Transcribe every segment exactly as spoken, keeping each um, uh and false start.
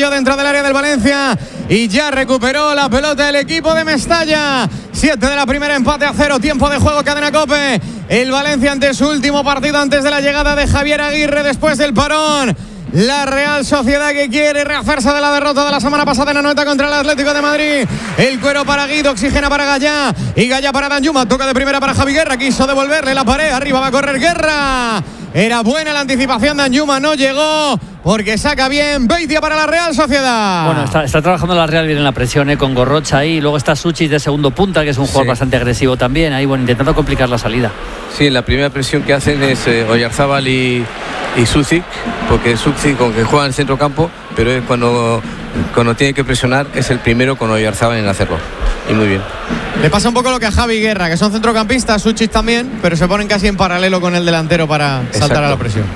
Carrillo dentro del área del Valencia y ya recuperó la pelota el equipo de Mestalla. siete de la primera, empate a cero, tiempo de juego, Cadena COPE. El Valencia ante su último partido antes de la llegada de Javier Aguirre después del parón. La Real Sociedad que quiere rehacerse de la derrota de la semana pasada en Anoeta contra el Atlético de Madrid. El cuero para Guido, oxigena para Gallá y Gallá para Danjuma, toca de primera para Javi Guerra, quiso devolverle la pared, arriba va a correr Guerra. Era buena la anticipación de Danjuma, no llegó porque saca bien Beitia para la Real Sociedad. Bueno, está, está trabajando la Real bien en la presión, ¿eh? Con Gorrocha ahí, luego está Suchis de segundo punta, que es un jugador sí. bastante agresivo también, ahí bueno, intentando complicar la salida. Sí, la primera presión que hacen es eh, Oyarzábal y, y Sucic, porque Sucic con que juega en el centro campo, pero es cuando, cuando tiene que presionar es el primero con Oyarzábal en hacerlo. Y muy bien. Le pasa un poco lo que a Javi Guerra, que son centrocampistas, Suchis también, pero se ponen casi en paralelo con el delantero para saltar Exacto. a la presión.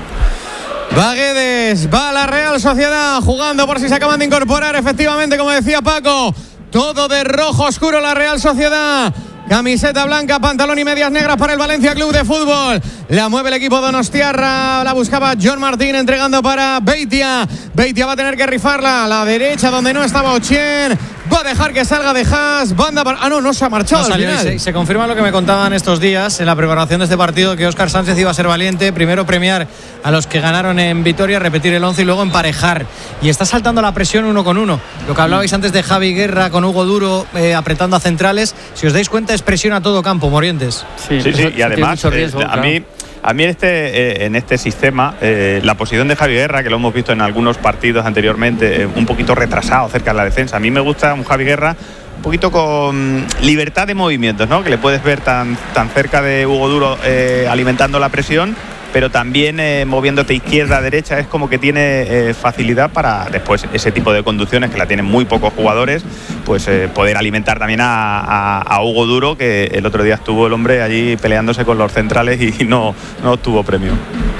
Va Guedes, va la Real Sociedad jugando por si se acaban de incorporar, efectivamente, como decía Paco, todo de rojo oscuro la Real Sociedad. Camiseta blanca, pantalón y medias negras para el Valencia Club de Fútbol. La mueve el equipo donostiarra. La buscaba John Martín entregando para Beitia. Beitia va a tener que rifarla a la derecha donde no estaba Ochien. Va a dejar que salga de Haas. Banda para... Ah, no, no se ha marchado. No al final. Se, se confirma lo que me contaban estos días en la preparación de este partido, que Óscar Sánchez iba a ser valiente. Primero premiar a los que ganaron en Vitoria, repetir el once y luego emparejar. Y está saltando la presión uno con uno. Lo que hablabais antes de Javi Guerra con Hugo Duro eh, apretando a centrales. Si os dais cuenta, es presión a todo campo, Morientes. Sí, sí, sí. Y además, riesgo, eh, a mí... A mí este, eh, en este sistema, eh, la posición de Javi Guerra, que lo hemos visto en algunos partidos anteriormente, eh, un poquito retrasado cerca de la defensa. A mí me gusta un Javi Guerra un poquito con libertad de movimientos, ¿no? Que le puedes ver tan, tan cerca de Hugo Duro eh, alimentando la presión, pero también eh, moviéndote izquierda a derecha. Es como que tiene eh, facilidad para después ese tipo de conducciones que la tienen muy pocos jugadores, pues eh, poder alimentar también a, a, a Hugo Duro, que el otro día estuvo el hombre allí peleándose con los centrales y no, no obtuvo premio.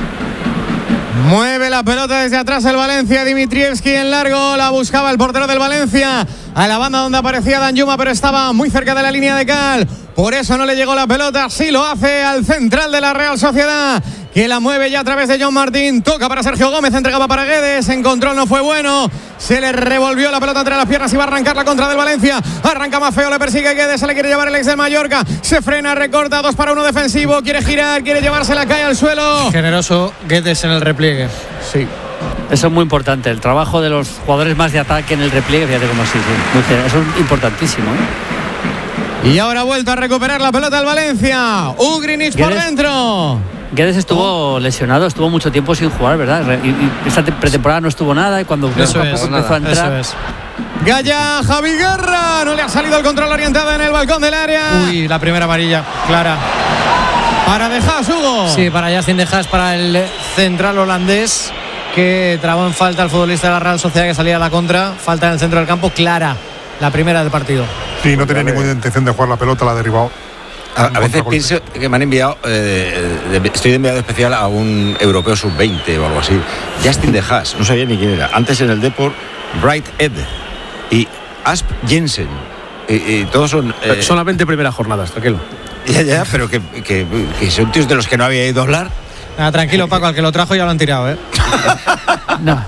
Mueve la pelota desde atrás el Valencia, Dimitrievski en largo, la buscaba el portero del Valencia a la banda donde aparecía Danjuma, pero estaba muy cerca de la línea de cal, por eso no le llegó la pelota. Sí lo hace al central de la Real Sociedad, que la mueve ya a través de John Martín, toca para Sergio Gómez, entregaba para Guedes, en control no fue bueno, se le revolvió la pelota entre las piernas y va a arrancar la contra del Valencia, arranca más feo, le persigue Guedes, se le quiere llevar el ex del Mallorca, se frena, recorta, dos para uno defensivo, quiere girar, quiere llevársela, cae al suelo. Generoso Guedes en el repliegue. Sí. Eso es muy importante, el trabajo de los jugadores más de ataque en el repliegue, fíjate cómo sí, sí. Eso es importantísimo, ¿eh? Y ahora ha vuelto a recuperar la pelota al Valencia, Ugrinic por dentro. Guedes estuvo oh. lesionado, estuvo mucho tiempo sin jugar, ¿verdad? Y, y esta pretemporada no estuvo nada y cuando eso es, empezó nada. a entrar... Eso es. Gallá, Javi Guerra, no le ha salido el control orientado en el balcón del área. Uy, la primera amarilla, clara. Para De Haas, Hugo. Sí, para Justin De Haas, para el central holandés, que trabó en falta al futbolista de la Real Sociedad que salía a la contra. Falta en el centro del campo, clara, la primera del partido. Sí, no tenía ninguna intención de jugar la pelota, la ha derribado. A, a veces pienso que me han enviado, eh, de, estoy de enviado especial a un europeo sub veinte o algo así. Justin De Haas, no sabía ni quién era. Antes en el Depor, Bright Ed y Asp Jensen. Y, y todos son... Eh, solamente primeras jornadas, tranquilo. Ya, ya, pero que, que, que son tíos de los que no había ido a hablar. Nada, tranquilo, Paco, al que lo trajo ya lo han tirado, ¿eh? no.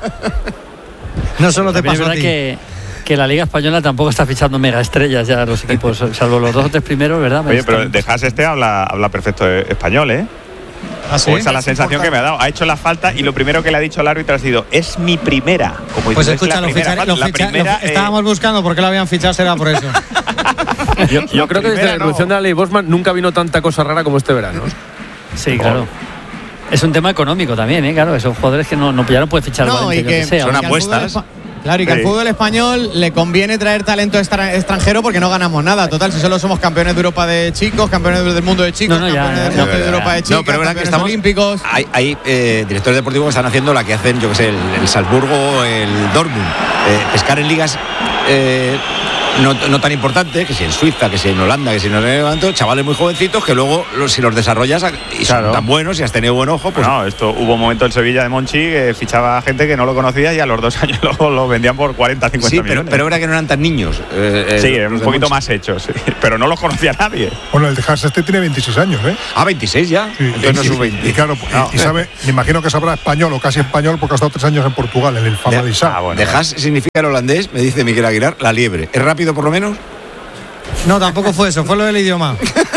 No solo te pasó a ti. Que... que la Liga Española tampoco está fichando mega estrellas ya los equipos, salvo los dos o tres primeros, ¿verdad? Oye, pero De Haas este habla, habla perfecto español, ¿eh? ¿Ah, sí? O esa es la sensación que me ha dado. Ha hecho la falta y lo primero que le ha dicho al árbitro ha sido: es mi primera. Como pues dices, escucha, lo ficha, lo ficha, primera, lo, eh... estábamos buscando por qué lo habían fichado, será por eso. yo, yo creo que desde la evolución no. de la ley Bosman nunca vino tanta cosa rara como este verano. Sí, claro. Es un tema económico también, ¿eh? Claro, son jugadores que no, no, ya no puedes fichar no, Valencia, y que, que sea. Son apuestas. Claro, y que sí. Al fútbol español le conviene traer talento extra, extranjero porque no ganamos nada. Total, si solo somos campeones de Europa de chicos, campeones del mundo de chicos, no, no, campeones ya, del ya, mundo ya, de Europa de chicos, no, pero campeones que estamos, olímpicos. Hay, hay eh, directores deportivos que están haciendo la que hacen, yo que sé, el, el Salzburgo, el Dortmund. Eh, pescar en ligas... Eh, no, no tan importante, que si en Suiza, que si en Holanda, que si no sé cuánto, chavales muy jovencitos que luego los, si los desarrollas y claro. son tan buenos y has tenido buen ojo, pues no, esto hubo un momento en Sevilla de Monchi que fichaba a gente que no lo conocía y a los dos años luego lo vendían por cuarenta, cincuenta sí, pero, millones. pero era que no eran tan niños. Eh, sí, eh, un poquito más hechos, sí, pero no los conocía nadie. Bueno, el de Haas este tiene veintiséis años, ¿eh? Ah, veintiséis ya. Sí, entonces no y, es un veinte. Y claro, no. y, y sabe, me imagino que sabrá español o casi español porque ha estado tres años en Portugal, en el Famalicão. Ah, bueno, de Haas significa el holandés, me dice Miguel Aguilar, la liebre. ¿Es rápido por lo menos? No, tampoco fue eso, fue lo del idioma.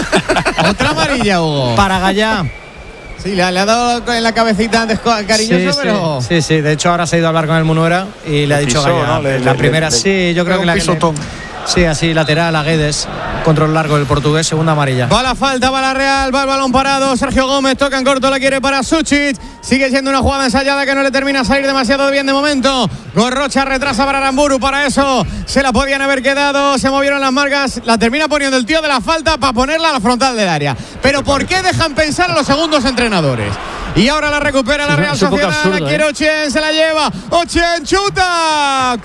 Otra amarilla, Hugo. Para Gallá. Sí, le, le ha dado en la cabecita antes cariñoso, sí, pero. Sí, sí, de hecho ahora se ha ido a hablar con el Munuera y le ha dicho pisó, Gallá. ¿no? Le, la le, primera, le, sí, yo creo que la pisotón. Sí, así lateral a Guedes, control largo del portugués, segunda amarilla. Va la falta, va la Real, va el balón parado. Sergio Gómez toca en corto, la quiere para Suchit. Sigue siendo una jugada ensayada que no le termina a salir demasiado bien de momento. Gorrocha retrasa para Aramburu, para eso se la podían haber quedado. Se movieron las marcas, la termina poniendo el tío de la falta para ponerla a la frontal del área. Pero ¿por qué dejan pensar a los segundos entrenadores? Y ahora la recupera la Real Sociedad, absurdo, la quiere ¿eh? Ochen, se la lleva. Ochen chuta,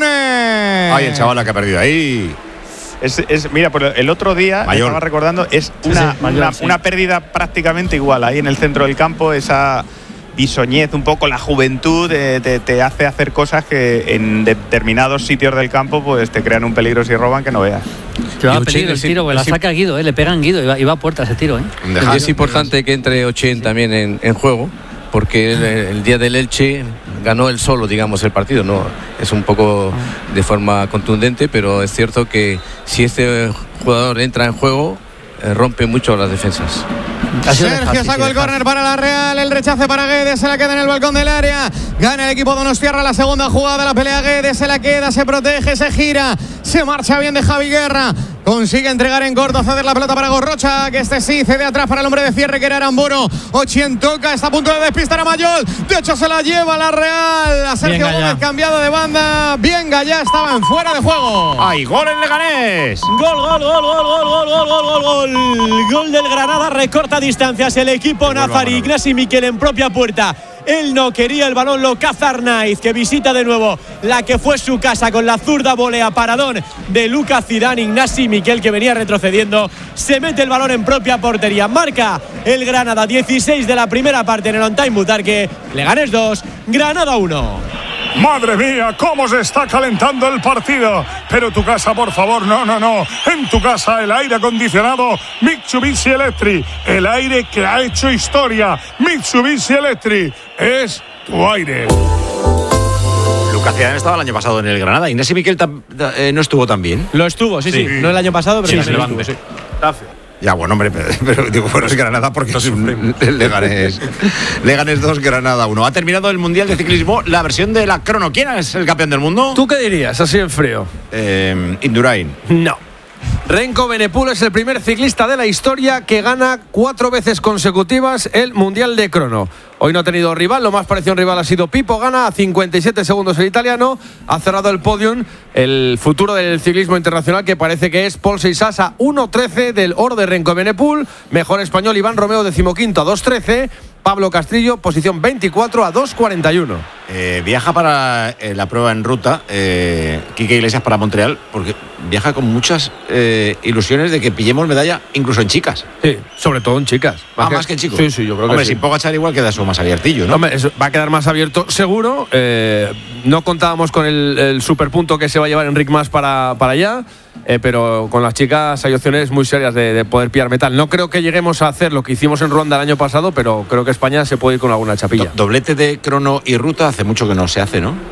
córner. Ay, el chaval que ha perdido ahí. Es, es, mira, pero el otro día, Mayor. estaba recordando, es una, sí, sí, mayor, una, sí. una pérdida prácticamente igual. Ahí en el centro del campo, esa bisoñez, un poco la juventud, eh, te, te hace hacer cosas que en determinados sitios del campo pues te crean un peligro si roban que no veas. Lleva peligro el tiro, pues la saca Guido, eh, le pegan Guido y va, y va a puerta ese tiro. Eh. Y es importante que entre Ochen sí. también en, en juego, porque el, el día del Elche ganó él solo, digamos, el partido. No es un poco de forma contundente, pero es cierto que si este jugador entra en juego, eh, rompe mucho las defensas. Sergio sacó el córner para la Real, el rechace para Guedes, se la queda en el balcón del área, gana el equipo donostiarra la segunda jugada de la pelea. Guedes se la queda, se protege, se gira, se marcha bien de Javi Guerra, consigue entregar en corto, ceder la pelota para Gorrocha, que este sí cede atrás para el hombre de cierre que era Aramburu. Ochen toca, está a punto de despistar a Mayol, de hecho se la lleva la Real, a Sergio Gómez cambiado de banda, bien Gallá, estaba en fuera de juego. ¡Ay, gol en Leganés! Gol, gol, gol, gol, gol, gol, gol, gol, gol, gol, gol del Granada, recorta distancias el equipo Nazari, Ignasi Miquel en propia puerta. Él no quería el balón, lo caza Arnaiz, que visita de nuevo la que fue su casa con la zurda volea paradón de Lucas Zidane. Ignasi Miquel, que venía retrocediendo, se mete el balón en propia portería. Marca el Granada, dieciséis de la primera parte en el on time Butarque. Leganés dos, Granada uno. Madre mía, cómo se está calentando el partido. Pero tu casa, por favor, no, no, no. En tu casa el aire acondicionado Mitsubishi Electric. El aire que ha hecho historia. Mitsubishi Electric es tu aire. Lucas Zidane estaba el año pasado en el Granada. Ignasi Miquel eh, no estuvo tan bien. Lo estuvo, sí, sí. sí. No el año pasado, pero sí, también sí, estuvo, sí. Gracias. Ya, bueno, hombre, pero, pero digo, bueno, es Granada porque es un Leganés. Leganés dos, Granada uno. Ha terminado el Mundial de Ciclismo, la versión de la crono. ¿Quién es el campeón del mundo? ¿Tú qué dirías, así en frío? Eh, Indurain. No. Renko Evenepoel es el primer ciclista de la historia que gana cuatro veces consecutivas el Mundial de Crono. Hoy no ha tenido rival, lo más parecido a un rival ha sido Pipo, gana a cincuenta y siete segundos el italiano, ha cerrado el podium, el futuro del ciclismo internacional que parece que es Paul Seisasa, uno trece del oro de Renko Evenepoel, mejor español Iván Romeo, decimoquinto a dos trece, Pablo Castrillo, posición veinticuatro a dos cuarenta y uno. Eh, viaja para eh, la prueba en ruta, eh, Quique Iglesias para Montreal, porque viaja con muchas eh, ilusiones de que pillemos medalla incluso en chicas. Sí, sobre todo en chicas. Más, ah, que, más que en chicos. Sí, sí, yo creo Hombre, que sí. sin Pogačar igual queda eso más abiertillo, ¿no? Hombre, eso va a quedar más abierto, seguro. Eh, no contábamos con el, el superpunto que se va a llevar Enric Mas para, para allá, eh, pero con las chicas hay opciones muy serias de, de poder pillar metal. No creo que lleguemos a hacer lo que hicimos en Ruanda el año pasado, pero creo que España se puede ir con alguna chapilla. Do- doblete de crono y ruta hace mucho que no se hace, ¿no?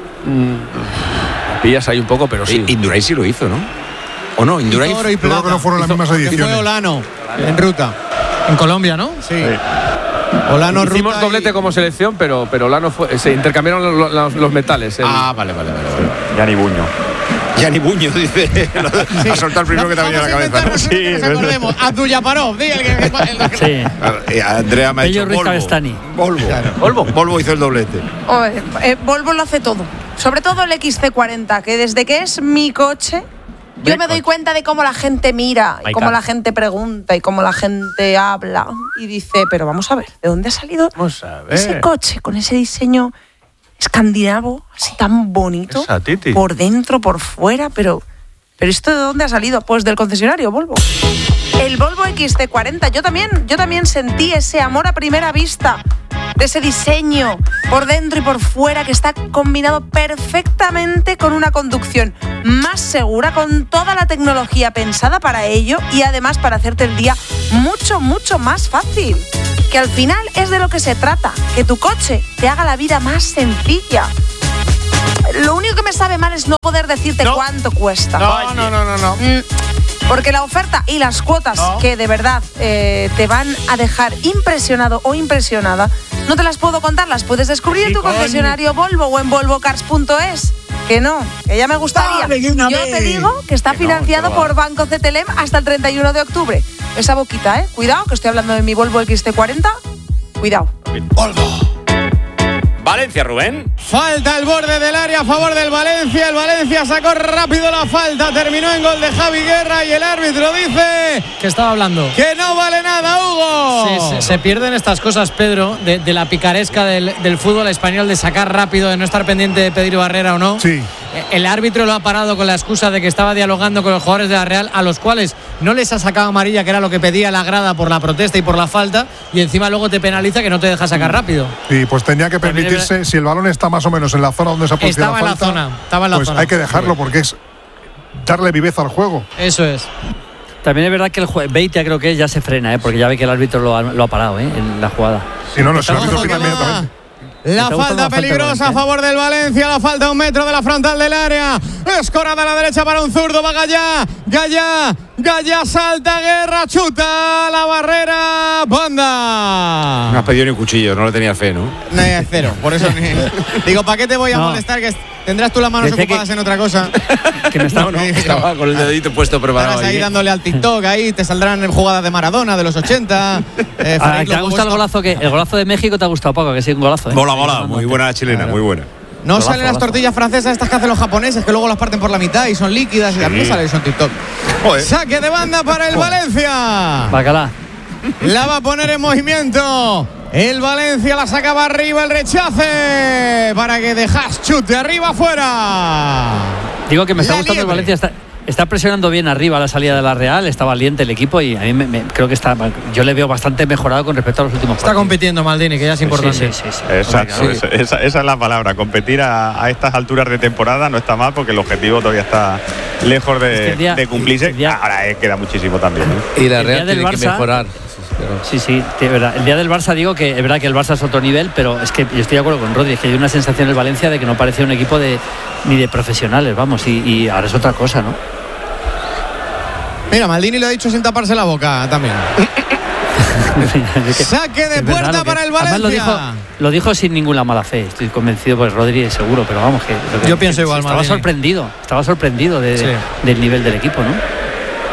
Mm, pillas ahí un poco, pero sí. Indurain sí lo hizo, ¿no? ¿O no? Indurain. Creo que no fueron las hizo, mismas ediciones. Fue Olano en ruta. En Colombia, ¿no? Sí. sí. Olano Hicimos ruta doblete y... como selección, pero, pero Olano fue, se intercambiaron los, los, los metales. El... Ah, vale, vale, vale. vale. Yanni Buño. Yanni Buño, dice. Sí. Ha soltado el primero no, que te ha venido a la cabeza, ¿no? Sí, que nos acordemos. Abdullaparov, diga el que. El, sí. Eh, Andrea me ha dicho Volvo. Volvo. Claro. Volvo. Volvo hizo el doblete. Oh, eh, eh, Volvo lo hace todo. Sobre todo el equis ce cuarenta, que desde que es mi coche, yo me doy cuenta de cómo la gente mira, y cómo la gente pregunta, y cómo la gente habla. Y dice, pero vamos a ver, ¿de dónde ha salido vamos a ver. ese coche con ese diseño escandinavo, así tan bonito? Esa, Titi. Por dentro, por fuera, pero ¿pero esto de dónde ha salido? Pues del concesionario Volvo. El Volvo equis ce cuarenta, yo también, yo también sentí ese amor a primera vista, de ese diseño por dentro y por fuera que está combinado perfectamente con una conducción más segura, con toda la tecnología pensada para ello y además para hacerte el día mucho, mucho más fácil. Que al final es de lo que se trata, que tu coche te haga la vida más sencilla. Lo único que me sabe mal es no poder decirte no. cuánto cuesta. No, no, no, no, no. Mm, porque la oferta y las cuotas no. que de verdad eh, te van a dejar impresionado o impresionada, no te las puedo contar, las puedes descubrir sí, en tu coño. concesionario Volvo o en volvo cars punto es. Que no, que ya me gustaría. Dale, Yo vez. te digo que está que financiado no, por Banco C T L M hasta el treinta y uno de octubre. Esa boquita, ¿eh? Cuidado, que estoy hablando de mi Volvo equis ce cuarenta. Cuidado. Volvo. Valencia, Rubén. Falta el borde del área a favor del Valencia. El Valencia sacó rápido la falta. Terminó en gol de Javi Guerra y el árbitro dice... ¿Qué estaba hablando? Que no vale nada, Hugo. Sí, se, se pierden estas cosas, Pedro, de, de la picaresca del, del fútbol español, de sacar rápido, de no estar pendiente de pedir barrera o no. Sí. El árbitro lo ha parado con la excusa de que estaba dialogando con los jugadores de la Real, a los cuales no les ha sacado amarilla, que era lo que pedía la grada por la protesta y por la falta, y encima luego te penaliza que no te deja sacar rápido. Sí, pues tenía que permitirse, si el balón está más o menos en la zona donde se ha producido la falta, estaba en la zona, estaba en la pues zona. hay que dejarlo porque es darle viveza al juego. Eso es. También es verdad que el juez Beitia creo que ya se frena, ¿eh? Porque ya ve que el árbitro lo ha, lo ha parado, ¿eh? En la jugada. Sí, no, no, si el árbitro pita inmediatamente. La falta peligrosa a favor del Valencia. La falta a un metro de la frontal del área. Escorada a la derecha para un zurdo. Va Gallá. Gallá. Gallá salta. Guerra. Chuta. La barrera. Banda. No has pedido ni un cuchillo. No le tenía fe, ¿no? No, cero. Por eso ni... Digo, ¿para qué te voy a no. molestar? Que tendrás tú las manos Desde ocupadas que... en otra cosa. Que me estaba, no, no, estaba con el dedito puesto preparado. Estarás ahí, ahí dándole al TikTok. Ahí te saldrán jugadas de Maradona de los ochenta. Eh, ah, ¿Te ha gustado el golazo? Que, el golazo de México te ha gustado poco, que sí, un golazo. ¿eh? Mola, mola. Muy buena la chilena, claro. Muy buena. No golazo, salen las golazo. tortillas francesas estas que hacen los japoneses, que luego las parten por la mitad y son líquidas. Sí. Y también sale eso en TikTok. Joder. Saque de banda para el Joder. Valencia. Bacalá. La va a poner en movimiento. El Valencia la sacaba arriba, el rechace para que dejas chute arriba afuera. Digo que me está la gustando liebre. el Valencia. Está, está presionando bien arriba la salida de la Real. Está valiente el equipo y a mí me, me, creo que está. Yo le veo bastante mejorado con respecto a los últimos Está partidos. compitiendo Maldini, que ya es importante. Sí, sí, sí, sí. Exacto, sí. Esa, esa, esa es la palabra. Competir a, a estas alturas de temporada no está mal porque el objetivo todavía está lejos de, es que día, de cumplirse. Día, Ahora eh, queda muchísimo también. ¿eh? Y la Real tiene Barça, que mejorar. Sí, sí, es verdad. El día del Barça digo que es verdad que el Barça es otro nivel, pero es que yo estoy de acuerdo con Rodri, es que hay una sensación en el Valencia de que no parecía un equipo de ni de profesionales, vamos, y, y ahora es otra cosa, ¿no? Mira, Maldini lo ha dicho sin taparse la boca también. Saque de puerta que, para el Valencia. Lo dijo, lo dijo sin ninguna mala fe, estoy convencido, pues Rodri es seguro, pero vamos, que, que yo pienso que, igual, estaba Maldini. sorprendido, estaba sorprendido de, sí. del nivel del equipo, ¿no?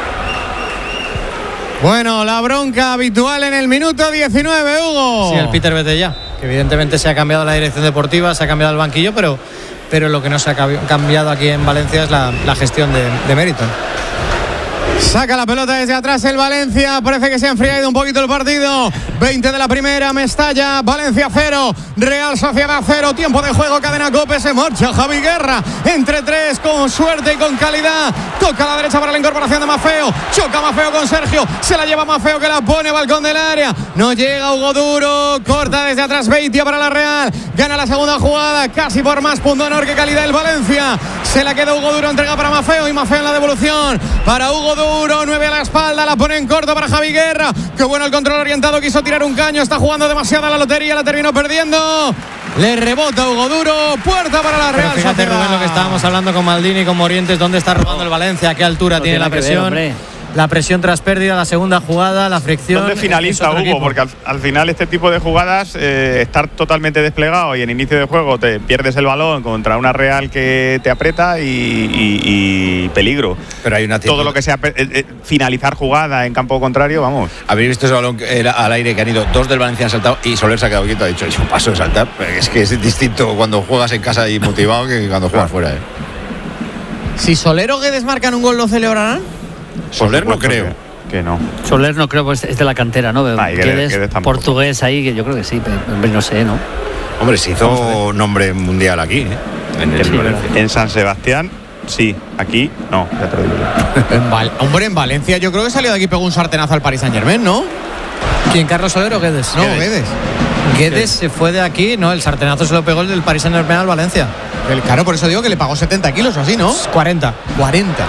Bueno, la bronca habitual en el minuto diecinueve, Hugo. Sí, el Peter vete ya, que evidentemente se ha cambiado la dirección deportiva, se ha cambiado el banquillo, pero, pero lo que no se ha cambiado aquí en Valencia es la, la gestión de, de Meriton. Saca la pelota desde atrás el Valencia. Parece que se ha enfriado un poquito el partido. veinte de la primera, Mestalla. Valencia cero, Real Sociedad cero. Tiempo de juego, cadena COPE. Se marcha Javi Guerra. Entre tres, con suerte y con calidad. Toca a la derecha para la incorporación de Mafeo. Choca Mafeo con Sergio. Se la lleva Mafeo, que la pone balcón del área. No llega Hugo Duro. Corta desde atrás Beitia para la Real. Gana la segunda jugada. Casi por más punto honor que calidad el Valencia. Se la queda Hugo Duro. Entrega para Mafeo. Y Mafeo en la devolución. Para Hugo Duro. nueve a la espalda, la pone en corto para Javi Guerra. Qué bueno el control orientado, quiso tirar un caño, está jugando demasiado a la lotería, la terminó perdiendo. Le rebota Hugo Duro, puerta para la Real. Pero fíjate, Sociedad. Rubén, lo que estábamos hablando con Maldini y con Morientes, dónde está robando el Valencia, a qué altura no tiene, tiene la presión. Ver, la presión tras pérdida, la segunda jugada, la fricción. ¿Dónde finaliza Hugo? Equipo. Porque al, al final este tipo de jugadas, eh, estar totalmente desplegado y en inicio de juego te pierdes el balón contra una Real que te aprieta y, y, y peligro. Pero hay una todo lo que sea eh, eh, finalizar jugada en campo contrario, vamos. Habéis visto ese balón al aire que han ido dos del Valencia, han saltado y Soler se ha quedado quieto, ha dicho, yo paso de saltar. Es que es distinto cuando juegas en casa y motivado que cuando juegas fuera. ¿eh? Si Soler o Guedes marcan un gol, ¿lo celebrarán? Soler no creo. Que, que no. Soler no creo, pues es de la cantera, ¿no? Ah, Guedes, Guedes portugués ahí, que yo creo que sí, pero no sé, ¿no? Hombre, se hizo nombre mundial aquí, ¿eh? En, el, sí, en San Sebastián sí, aquí no, ya te lo digo yo. En Val- Hombre, en Valencia yo creo que salió de aquí y pegó un sartenazo al Paris Saint-Germain, ¿no? ¿Quién, Carlos Soler o Guedes? No, Guedes. Guedes se fue de aquí, no, el sartenazo se lo pegó el del Paris Saint-Germain al Valencia. El, claro, por eso digo que le pagó setenta kilos o así, ¿no? cuarenta. cuarenta.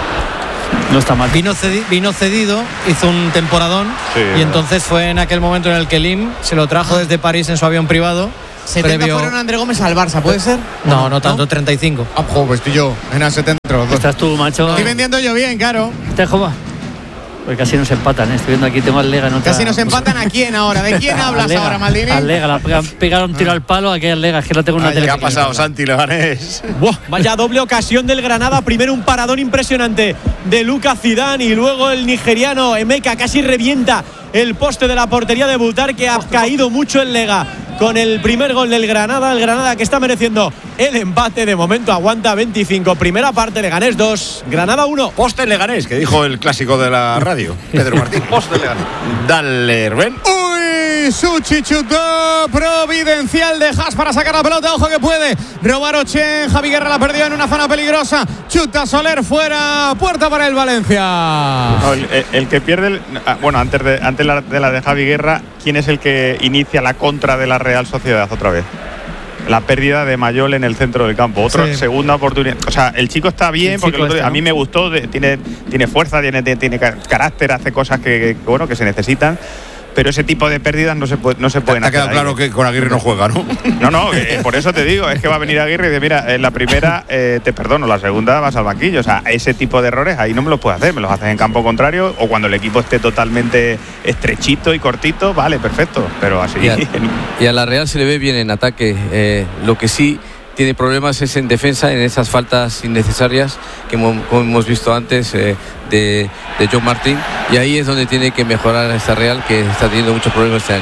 No está mal. Vino, cedi- vino cedido, hizo un temporadón Sí, y entonces fue en aquel momento en el que Lim se lo trajo desde París en su avión privado. setenta previo- fueron André Gómez al Barça, ¿puede ser? No, no tanto, treinta y cinco. Ah, joder, estoy yo en el setenta. Estás tú, macho. Estoy vendiendo yo bien, claro. ¿Te jodas? Pues casi nos empatan, ¿eh? Estoy viendo aquí, tengo al Lega en otra... Casi nos empatan. ¿A quién ahora? ¿De quién hablas Al Lega, ahora, Maldini? Al Lega, la pega- pegaron un tiro al palo, aquí al Lega, es que no tengo una Ay, tele. ¿qué ha pasado, Santi Leganés? Buah, vaya doble ocasión del Granada. Primero un paradón impresionante de Lucas Zidane y luego el nigeriano Emeka casi revienta el poste de la portería de Butar, que ha caído mucho el Lega con el primer gol del Granada. El Granada que está mereciendo el empate. De momento aguanta veinticinco. Primera parte, Leganés dos, Granada uno. Poste Leganés, que dijo el clásico de la radio, Pedro Martín. Poste Leganés. Dale, Rubén. Uy, Suchi chutó providencial de Haas para sacar la pelota. Ojo que puede robar Ochen. Javi Guerra la perdió en una zona peligrosa. Chuta Soler fuera. Puerta para el Valencia. No, el, el- el que pierde, el- ah, bueno, antes de antes la- de la de Javi Guerra, ¿quién es el que inicia la contra de la Real Sociedad otra vez? La pérdida de Mayol en el centro del campo. Otra Sí. segunda oportunidad. O sea, el chico está bien, El porque chico el otro día- este, a mí ¿no? me gustó, de- tiene, tiene fuerza, tiene, tiene, tiene ca- carácter, hace cosas que, que, bueno, que se necesitan. Pero ese tipo de pérdidas no se, puede, no se pueden Te ha hacer. quedado ahí. claro que con Aguirre no juega, ¿no? No, no, eh, por eso te digo, es que va a venir Aguirre y dice, mira, en la primera eh, te perdono, la segunda vas al banquillo. O sea, ese tipo de errores ahí no me los puedes hacer, me los haces en campo contrario o cuando el equipo esté totalmente estrechito y cortito, vale, perfecto, pero así... Y a, y a la Real se le ve bien en ataque. Eh, lo que sí tiene problemas es en defensa, en esas faltas innecesarias que hemos, como hemos visto antes eh, de, de John Martín. Y ahí es donde tiene que mejorar esta Real, que está teniendo muchos problemas este año.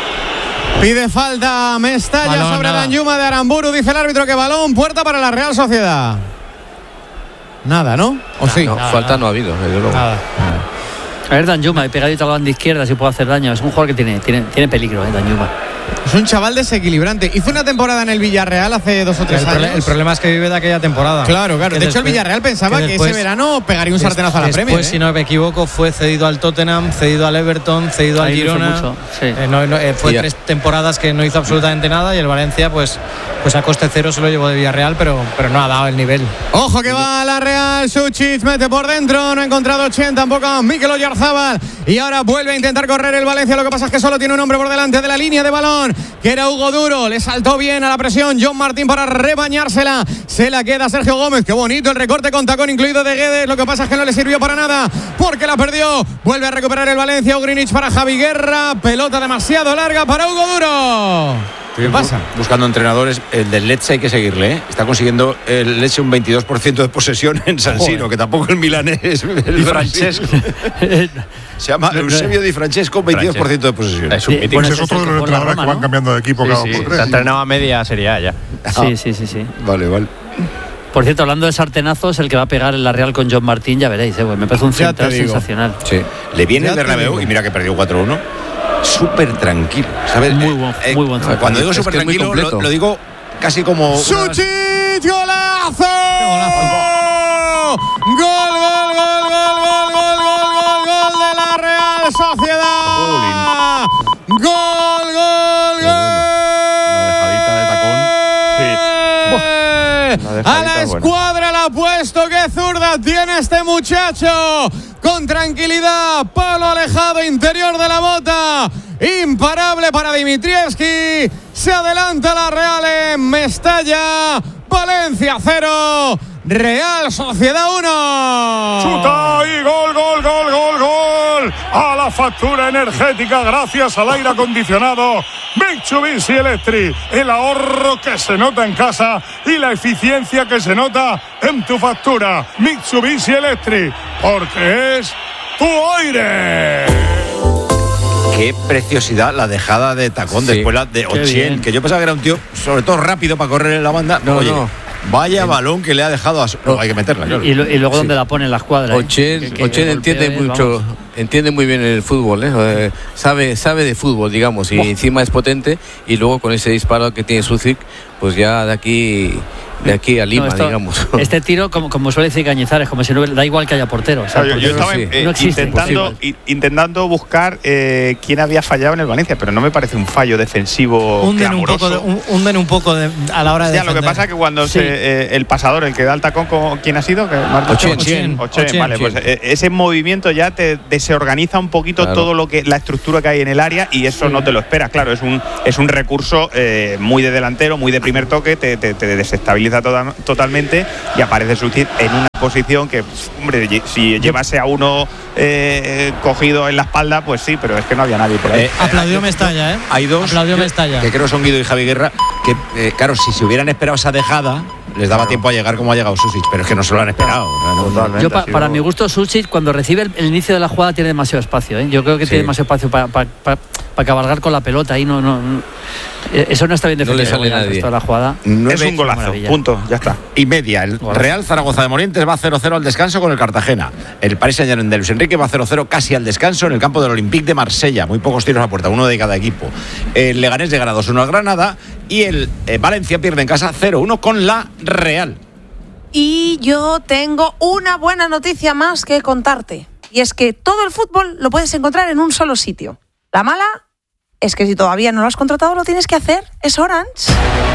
Pide falta Mestalla Balón, sobre nada. Danjuma de Aramburu. Dice el árbitro que balón. Puerta para la Real Sociedad. Nada, ¿no? ¿O sí? No, falta no ha habido, desde luego. Nada. A ver, Danjuma, pegadito a la banda izquierda, si puede hacer daño. Es un jugador que tiene, tiene, tiene peligro, ¿eh, Danjuma? Es un chaval desequilibrante. Hizo una temporada en el Villarreal hace dos o tres El, años. prole- el problema es que vive de aquella temporada. Claro, claro. Que De hecho, el después- Villarreal pensaba que, después- ese verano pegaría un des- sartenazo a la después, Premier. ¿eh? si no me equivoco, fue cedido al Tottenham, cedido al Everton, cedido al Ahí no hizo Girona. mucho, sí. Eh, no- no, eh, fue Y ya- tres temporadas que no hizo absolutamente nada y el Valencia, pues, pues a coste cero se lo llevó de Villarreal, pero, pero no ha dado el nivel. Ojo que va la Real. Suchich mete por dentro. No ha encontrado Chen, tampoco a Mikel Oyarzábal. Y ahora vuelve a intentar correr el Valencia. Lo que pasa es que solo tiene un hombre por delante de la línea de balón, que era Hugo Duro. Le saltó bien a la presión John Martín para rebañársela. Se la queda Sergio Gómez. Qué bonito el recorte con tacón incluido de Guedes. Lo que pasa es que no le sirvió para nada porque la perdió. Vuelve a recuperar el Valencia. Ugrinich para Javi Guerra. Pelota demasiado larga para Hugo Duro. ¿Qué pasa? Buscando entrenadores, el del Lecce hay que seguirle, ¿eh? Está consiguiendo el Lecce un veintidós por ciento de posesión en San Siro, que tampoco el milanés. El Di Francesco. Se llama Eusebio Di Francesco, veintidós por ciento de posesión. Es un Sí, mítico. bueno, Ese es ese otro de es los el que entrenadores juega que la van Roma, cambiando de equipo Sí, cada sí, dos por se tres. ha entrenado a media serie A ya. Sí, sí, sí, sí. Vale, vale. Por cierto, hablando de sartenazos, el que va a pegar en la Real con John Martín, ya veréis, ¿eh? Pues me parece un Ya te central digo. sensacional. Sí. Le viene Ya el te Bernabéu digo. y mira que perdió cuatro uno. Súper tranquilo, ¿sabes? Muy buen- muy buen central. Cuando digo Es que súper es muy tranquilo, lo, completo. lo digo casi como. una- Suchich, golazo. Gol, gol, gol, gol, gol, gol, gol, gol, gol de la Real Sociedad. Gol, gol, gol. Una dejadita de tacón. Una dejadita A la buena. escuadra la ha puesto. Qué zurda tiene este muchacho. Con tranquilidad, palo alejado interior de la bota. Imparable para Dimitrievski. Se adelanta la Real en Mestalla. Valencia cero. Real Sociedad uno. Chuta y gol, gol, gol, gol, gol. A la factura energética gracias al aire acondicionado Mitsubishi Electric. El ahorro que se nota en casa y la eficiencia que se nota en tu factura. Mitsubishi Electric, porque es tu aire. Qué preciosidad la dejada de tacón Sí. después la de Qué Ochien, bien. que yo pensaba que era un tío sobre todo rápido para correr en la banda. No, Oye, no. vaya balón que le ha dejado a su... no, hay que meterla, claro. Y, lo- y luego donde la pone en la escuadra. ¿eh? Ochen, Que- que Ochen golpea, entiende ¿eh? mucho, Vamos. entiende muy bien el fútbol, ¿eh? Eh, sabe, sabe de fútbol, digamos, y encima es potente y luego con ese disparo que tiene Sucic, pues ya de aquí de aquí a Lima, no, esto, digamos. Este tiro, como, como suele decir Cañizares, como si no da igual que haya portero. O sea, yo, yo estaba sí. eh, no existe, intentando, i, intentando buscar eh, quién había fallado en el Valencia, pero no me parece un fallo defensivo hunden un poco, de, un, hunden un poco de, a la hora de ya, defender. Lo que pasa es que cuando sí. se, eh, el pasador, el que da el tacón, ¿quién ha sido? Ochen. Ochen, vale, pues eh, ese movimiento ya te desorganiza un poquito claro. todo lo que la estructura que hay en el área y eso sí. no te lo esperas. Claro, es un es un recurso eh, muy de delantero, muy de primer toque, te, te, te desestabiliza toda, totalmente y aparece Suchit en una posición que, hombre, si llevase a uno eh, cogido en la espalda, pues sí, pero es que no había nadie por ahí. Eh, Aplaudió Mestalla, ¿eh? Hay dos Aplaudió Mestalla. Que creo son Guido y Javi Guerra, que, eh, claro, si se hubieran esperado esa dejada, les daba claro. tiempo a llegar como ha llegado Susic, pero es que no se lo han esperado. No, Yo, pa, para mi gusto, Susic, cuando recibe el, el inicio de la jugada, tiene demasiado espacio. ¿eh? Yo creo que sí. tiene demasiado espacio para pa, pa, pa cabalgar con la pelota. Ahí no, no, no, eso no está bien defendido. No le sale nadie. La jugada. Nueve, es un golazo, punto, ya está. Y media. El Golazo. Real Zaragoza de Morientes va cero cero al descanso con el Cartagena. El Paris Saint-Germain de Luis Enrique va cero cero casi al descanso en el campo del Olympique de Marsella. Muy pocos tiros a puerta, uno de cada equipo. El Leganés llega a dos uno al Granada y el eh, Valencia pierde en casa cero uno con la Real. Y yo tengo una buena noticia más que contarte. Y es que todo el fútbol lo puedes encontrar en un solo sitio. La mala es que si todavía no lo has contratado, lo tienes que hacer. Es Orange.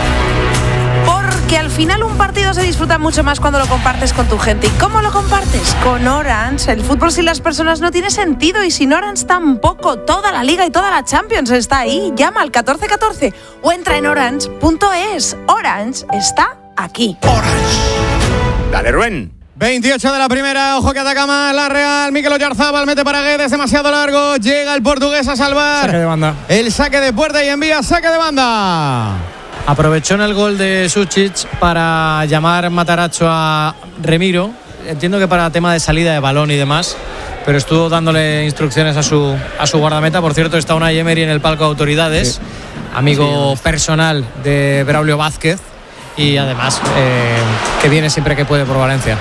Porque al final un partido se disfruta mucho más cuando lo compartes con tu gente. ¿Y cómo lo compartes? Con Orange. El fútbol sin las personas no tiene sentido y sin Orange tampoco. Toda la Liga y toda la Champions está ahí. Llama al catorce catorce o entra en orange punto es. Orange está aquí. Orange. Dale, Rubén. veintiocho de la primera, ojo que ataca más la Real. Mikel Oyarzabal mete para Guedes, demasiado largo. Llega el portugués a salvar. Saque de banda. El saque de puerta y envía saque de banda. Aprovechó en el gol de Suchit para llamar Mataracho a Remiro. Entiendo que para tema de salida de balón y demás, pero estuvo dándole instrucciones a su, a su guardameta. Por cierto, está Unai Emery en el palco de autoridades, sí. amigo sí, personal de Braulio Vázquez y además eh, que viene siempre que puede por Valencia.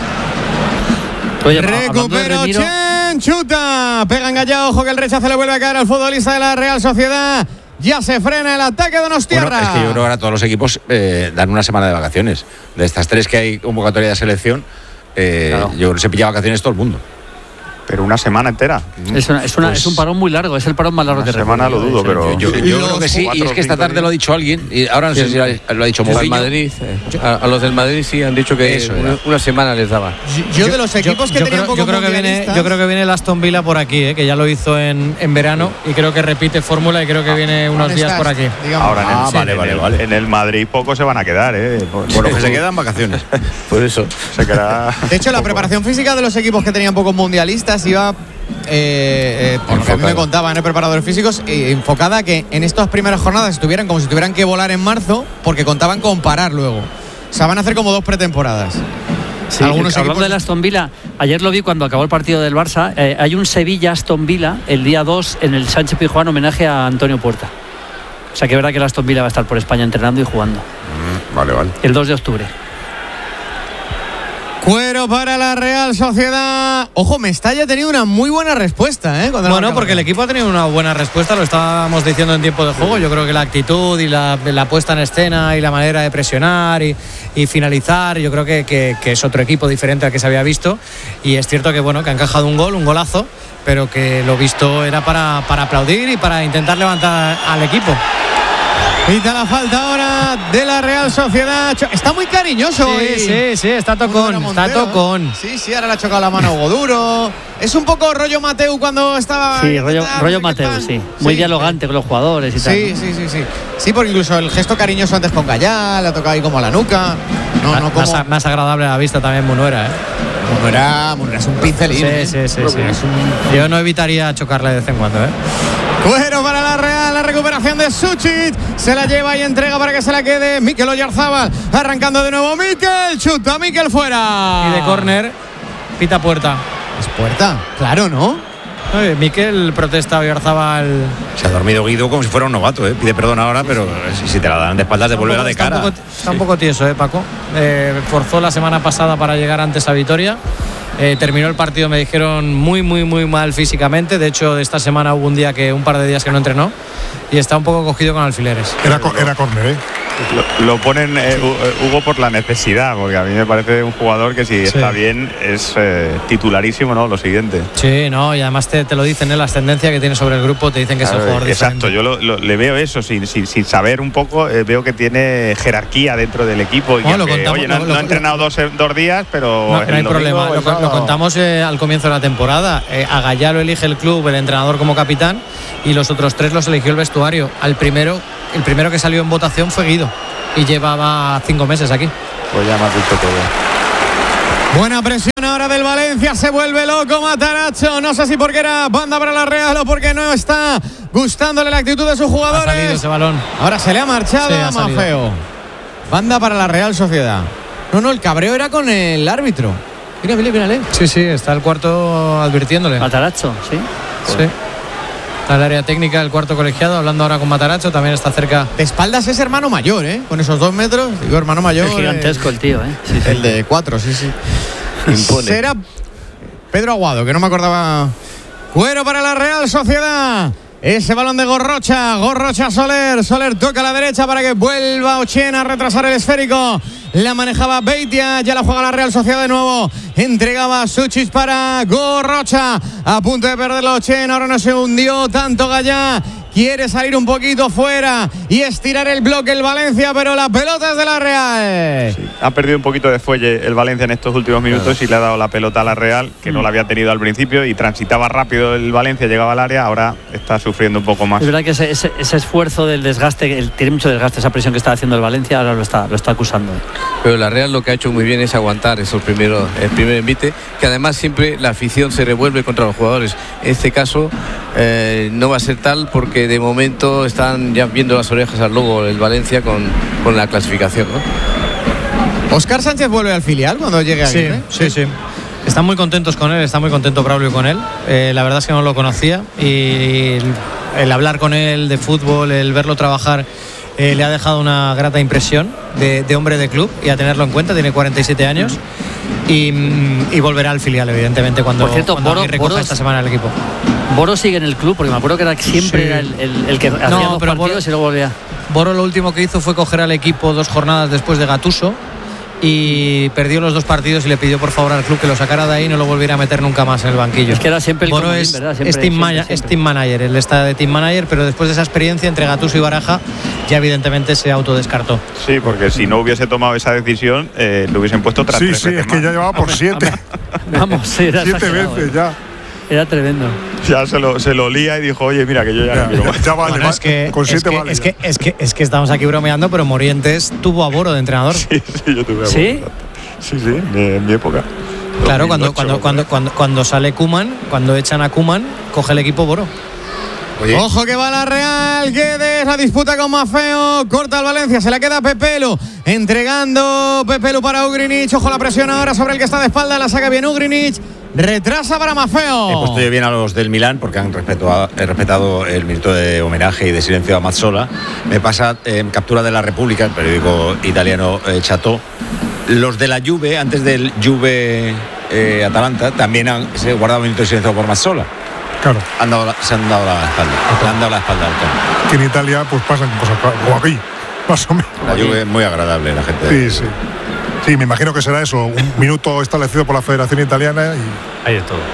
Oye, recupero Chen, chuta, pega engallado, ojo que el rechazo le vuelve a caer al futbolista de la Real Sociedad. Ya se frena el ataque de Donostiarra. Bueno, es que yo creo que ahora todos los equipos eh, dan una semana de vacaciones. De estas tres que hay convocatoria de selección, eh, claro. yo creo que se pilla vacaciones todo el mundo. Pero una semana entera. Es, una, es, una, pues, es un parón muy largo, es el parón más largo una que semana lo dudo, pero yo, yo, yo creo que sí. Y es que esta tarde lo ha dicho alguien y ahora no sé si lo ha dicho Mourinho. Madrid, eh, a, a los del Madrid sí han dicho que eso una, una semana les daba. Yo, yo de los equipos yo, que yo tenían creo, poco yo creo que viene, yo creo que viene el Aston Villa por aquí, eh, que ya lo hizo en, en verano y creo que repite fórmula y creo que viene unos días por aquí. Digamos. Ahora en el, ah, sí, vale, en, vale, el, vale. en el Madrid pocos se van a quedar, eh. Por, por lo que se quedan vacaciones. Por eso se quedará. De hecho, la preparación física de los equipos que tenían pocos mundialistas iba Eh, eh, por lo que a mí me contaban, ¿eh? preparadores físicos, eh, enfocada a que en estas primeras jornadas estuvieran como si tuvieran que volar en marzo, porque contaban con parar luego. O sea, van a hacer como dos pretemporadas. Sí, algunos hablando equipos... de la Aston Villa, ayer lo vi cuando acabó el partido del Barça. Eh, hay un Sevilla-Aston Villa el día dos en el Sánchez Pizjuán, homenaje a Antonio Puerta. O sea, que es verdad que la Aston Villa va a estar por España entrenando y jugando. Mm, vale, vale. El dos de octubre. Cuero para la Real Sociedad. Ojo, Mestalla ha tenido una muy buena respuesta, ¿eh? Bueno, porque el equipo ha tenido una buena respuesta, lo estábamos diciendo en tiempo de juego. Yo creo que la actitud y la, la puesta en escena y la manera de presionar y, y finalizar, yo creo que, que, que es otro equipo diferente al que se había visto. Y es cierto que, bueno, que ha encajado un gol, un golazo, pero que lo visto era para, para aplaudir y para intentar levantar al equipo. Pita la falta ahora de la Real Sociedad. Está muy cariñoso. Sí, sí, sí, está tocón, está tocón. Sí, sí, ahora le ha chocado la mano a Hugo Duro. Es un poco rollo Mateu cuando estaba... Sí, rollo, rollo Mateu, sí. Muy sí, dialogante con los jugadores y sí, tal. Sí, sí, sí, sí. Sí, porque incluso el gesto cariñoso antes con Gallá, le ha tocado ahí como a la nuca. No, no, como... más, más agradable a la vista también Munuera, ¿eh? Munuera, Munuera es un pincelín. Sí, ¿eh? sí, sí, sí. Es un... Yo no evitaría chocarle de vez en cuando, ¿eh? Cuero para la Real, la recuperación de Suchit. Se la lleva y entrega para que se la quede Mikel Oyarzabal. Arrancando de nuevo Mikel, chuta Mikel fuera. Y de córner, pita puerta. Es puerta, claro, ¿no? Oye, Mikel protesta a Oyarzabal. Se ha dormido Guido como si fuera un novato, ¿eh? Pide perdón ahora, pero si te la dan de espaldas, devuélvela de cara. Está un poco, está un poco tieso, ¿eh, Paco? Eh, forzó la semana pasada para llegar antes a Vitoria Eh, terminó el partido, me dijeron, muy, muy, muy mal físicamente. De hecho, esta semana hubo un día que un par de días que no entrenó y está un poco cogido con alfileres. Era, era córner, ¿eh? Lo, lo ponen eh, Hugo por la necesidad, porque a mí me parece un jugador que si sí. está bien es eh, titularísimo, ¿no? Lo siguiente. Sí, no, y además te, te lo dicen, ¿eh? La ascendencia que tiene sobre el grupo, te dicen que claro, es un jugador exacto, diferente. Exacto, yo lo, lo, le veo eso, sin, sin, sin saber un poco, eh, veo que tiene jerarquía dentro del equipo. Y bueno, que, contamos, oye, no, lo, no ha entrenado dos, dos días, pero no, no hay problema. Lo, lo contamos eh, al comienzo de la temporada. Eh, a Gallá lo elige el club, el entrenador como capitán, y los otros tres los eligió el vestuario. Al primero, el primero que salió en votación fue Guido. Y llevaba cinco meses aquí. Pues ya me has dicho todo. Buena presión ahora del Valencia. Se vuelve loco Matarazzo. No sé si porque era banda para la Real o porque no está gustándole la actitud de sus jugadores. Ha salido ese balón. Ahora se le ha marchado sí, a Maffeo. Banda para la Real Sociedad. No, no, el cabreo era con el árbitro. Mira, mira, mírale. Sí, sí, está el cuarto advirtiéndole. Matarazzo, sí. Sí. Está el área técnica del cuarto colegiado, hablando ahora con Matarazzo, también está cerca. De espaldas es hermano mayor, ¿eh? Con esos dos metros, digo, hermano mayor. Es gigantesco eh, el tío, ¿eh? Sí, sí. El de cuatro, sí, sí. Impone. Será Pedro Aguado, que no me acordaba. Cuero para la Real Sociedad. Ese balón de Gorrocha, Gorrocha Soler, Soler toca a la derecha para que vuelva Ochena a retrasar el esférico. La manejaba Beitia, ya la juega la Real Sociedad de nuevo. Entregaba Suchis para Gorrocha. A punto de perderlo Ochena, ahora no se hundió tanto Gallá. Quiere salir un poquito fuera y estirar el bloque el Valencia, pero la pelota es de la Real. Sí, ha perdido un poquito de fuelle el Valencia en estos últimos minutos y le ha dado la pelota a la Real, que mm. no la había tenido al principio, y transitaba rápido el Valencia, llegaba al área, ahora está sufriendo un poco más. Es verdad que ese, ese, ese esfuerzo del desgaste, el, tiene mucho desgaste, esa presión que está haciendo el Valencia, ahora lo está, lo está acusando. Pero la Real lo que ha hecho muy bien es aguantar esos primeros, el primer envite, que además siempre la afición se revuelve contra los jugadores. En este caso eh, no va a ser tal porque de momento están ya viendo las orejas al lobo el Valencia con, con la clasificación, ¿no? Óscar Sánchez vuelve al filial cuando llegue aquí. Sí, ¿eh? sí, sí. Están muy contentos con él, está muy contento Braulio con él. Eh, la verdad es que no lo conocía y el, el hablar con él de fútbol, el verlo trabajar, eh, le ha dejado una grata impresión de, de hombre de club y a tenerlo en cuenta. Tiene cuarenta y siete años y, y volverá al filial, evidentemente, cuando, Por cierto, cuando Boro, recoja Boro, esta semana el equipo. Boro sigue en el club, porque me acuerdo que era, siempre sí. era el, el, el que hacía no, dos pero partidos Boro, y luego volvía. Boro lo último que hizo fue coger al equipo dos jornadas después de Gattuso y perdió los dos partidos y le pidió por favor al club que lo sacara de ahí y no lo volviera a meter nunca más en el banquillo. Es que era siempre el Boro comodín, es, ¿verdad? Siempre, es, team siempre, maya, siempre. es team manager, él está de team manager, pero después de esa experiencia entre Gattuso y Baraja ya evidentemente se autodescartó. Sí, porque si no hubiese tomado esa decisión eh, lo hubiesen puesto tras sí, tres sí, veces es que más. ya llevaba por siete. Vamos, sí, era siete veces eh. ya. Era tremendo. Ya se lo, se lo lía y dijo, oye, mira, que yo ya, ya no quiero más. Ya vale, bueno, es que, con siete es que, vale. Es que, es, que, es que estamos aquí bromeando, pero Morientes tuvo a Boro de entrenador. Sí, sí, yo tuve a Boro. ¿Sí? Sí, sí, en mi época. Claro, cuando, cuando, cuando, cuando, cuando sale Koeman, cuando echan a Koeman, coge el equipo Boro. Oye. Ojo que va la Real, Guedes, la disputa con Maffeo, corta el Valencia, se la queda Pepelu, entregando Pepelu para Ugrinic, ojo la presión ahora sobre el que está de espalda, la saca bien Ugrinic, retrasa para Maffeo. He puesto yo bien a los del Milán porque han respetado, he respetado el minuto de homenaje y de silencio a Mazzola. Me pasa en eh, Captura de la República, el periódico italiano eh, Chateau. Los de la Juve, antes del Juve eh, Atalanta, también han se guardado un minuto de silencio por Mazzola. Claro. Han dado la, se han dado la espalda. Le han dado la espalda al campo. Que en Italia pues pasan cosas como aquí, más o menos. La Juve es muy agradable, la gente. Sí, sí. Sí, me imagino que será eso, un minuto establecido por la Federación Italiana y. Ahí es todo.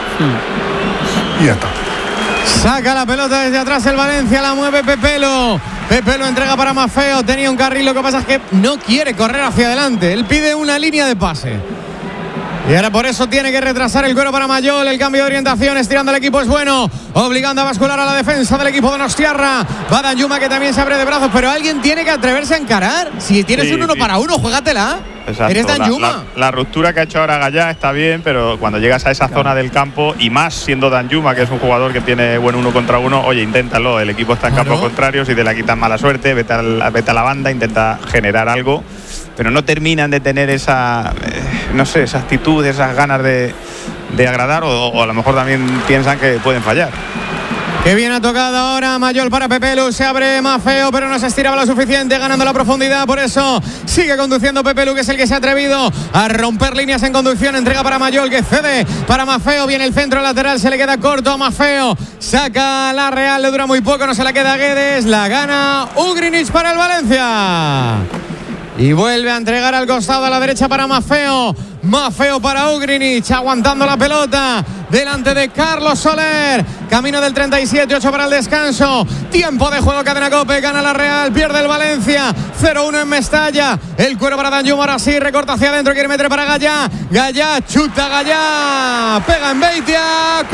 Y ya está. Saca la pelota desde atrás el Valencia, la mueve Pepelu. Pepelu entrega para Maffeo, tenía un carril, lo que pasa es que no quiere correr hacia adelante. Él pide una línea de pase. Y ahora por eso tiene que retrasar el Cuero para Mayol. El cambio de orientación, estirando el equipo es bueno, obligando a bascular a la defensa del equipo de Donostiarra. Va Danjuma, que también se abre de brazos, pero alguien tiene que atreverse a encarar. Si tienes sí, un uno sí. para uno, juégatela. Exacto. Eres Danjuma. La, la, la ruptura que ha hecho ahora Gallá está bien, pero cuando llegas a esa claro. zona del campo, y más siendo Danjuma, que es un jugador que tiene buen uno contra uno, oye, inténtalo. El equipo está en claro. campo contrario, si te la quitan mala suerte, vete a, la, vete a la banda, intenta generar algo. Pero no terminan de tener esa, eh, no sé, esa actitud, esas ganas de, de agradar, o, o a lo mejor también piensan que pueden fallar. Que bien ha tocado ahora Mayol para Pepelu. Se abre Maffeo, pero no se estiraba lo suficiente, ganando la profundidad. Por eso sigue conduciendo Pepelu, que es el que se ha atrevido a romper líneas en conducción. Entrega para Mayol, que cede para Maffeo. Viene el centro lateral, se le queda corto a Maffeo. Saca la Real, le dura muy poco, no se la queda a Guedes. La gana Ugrinic para el Valencia. Y vuelve a entregar al costado a la derecha para Maffeo. Maffeo para Ugrinic, aguantando la pelota delante de Carlos Soler. Camino del treinta y siete, ocho para el descanso. Tiempo de juego, cadena COPE. Gana la Real, pierde el Valencia. cero uno en Mestalla. El cuero para Danjuma, ahora sí, recorta hacia adentro, quiere meter para Gallá. Gallá, chuta Gallá. Pega en Beitia,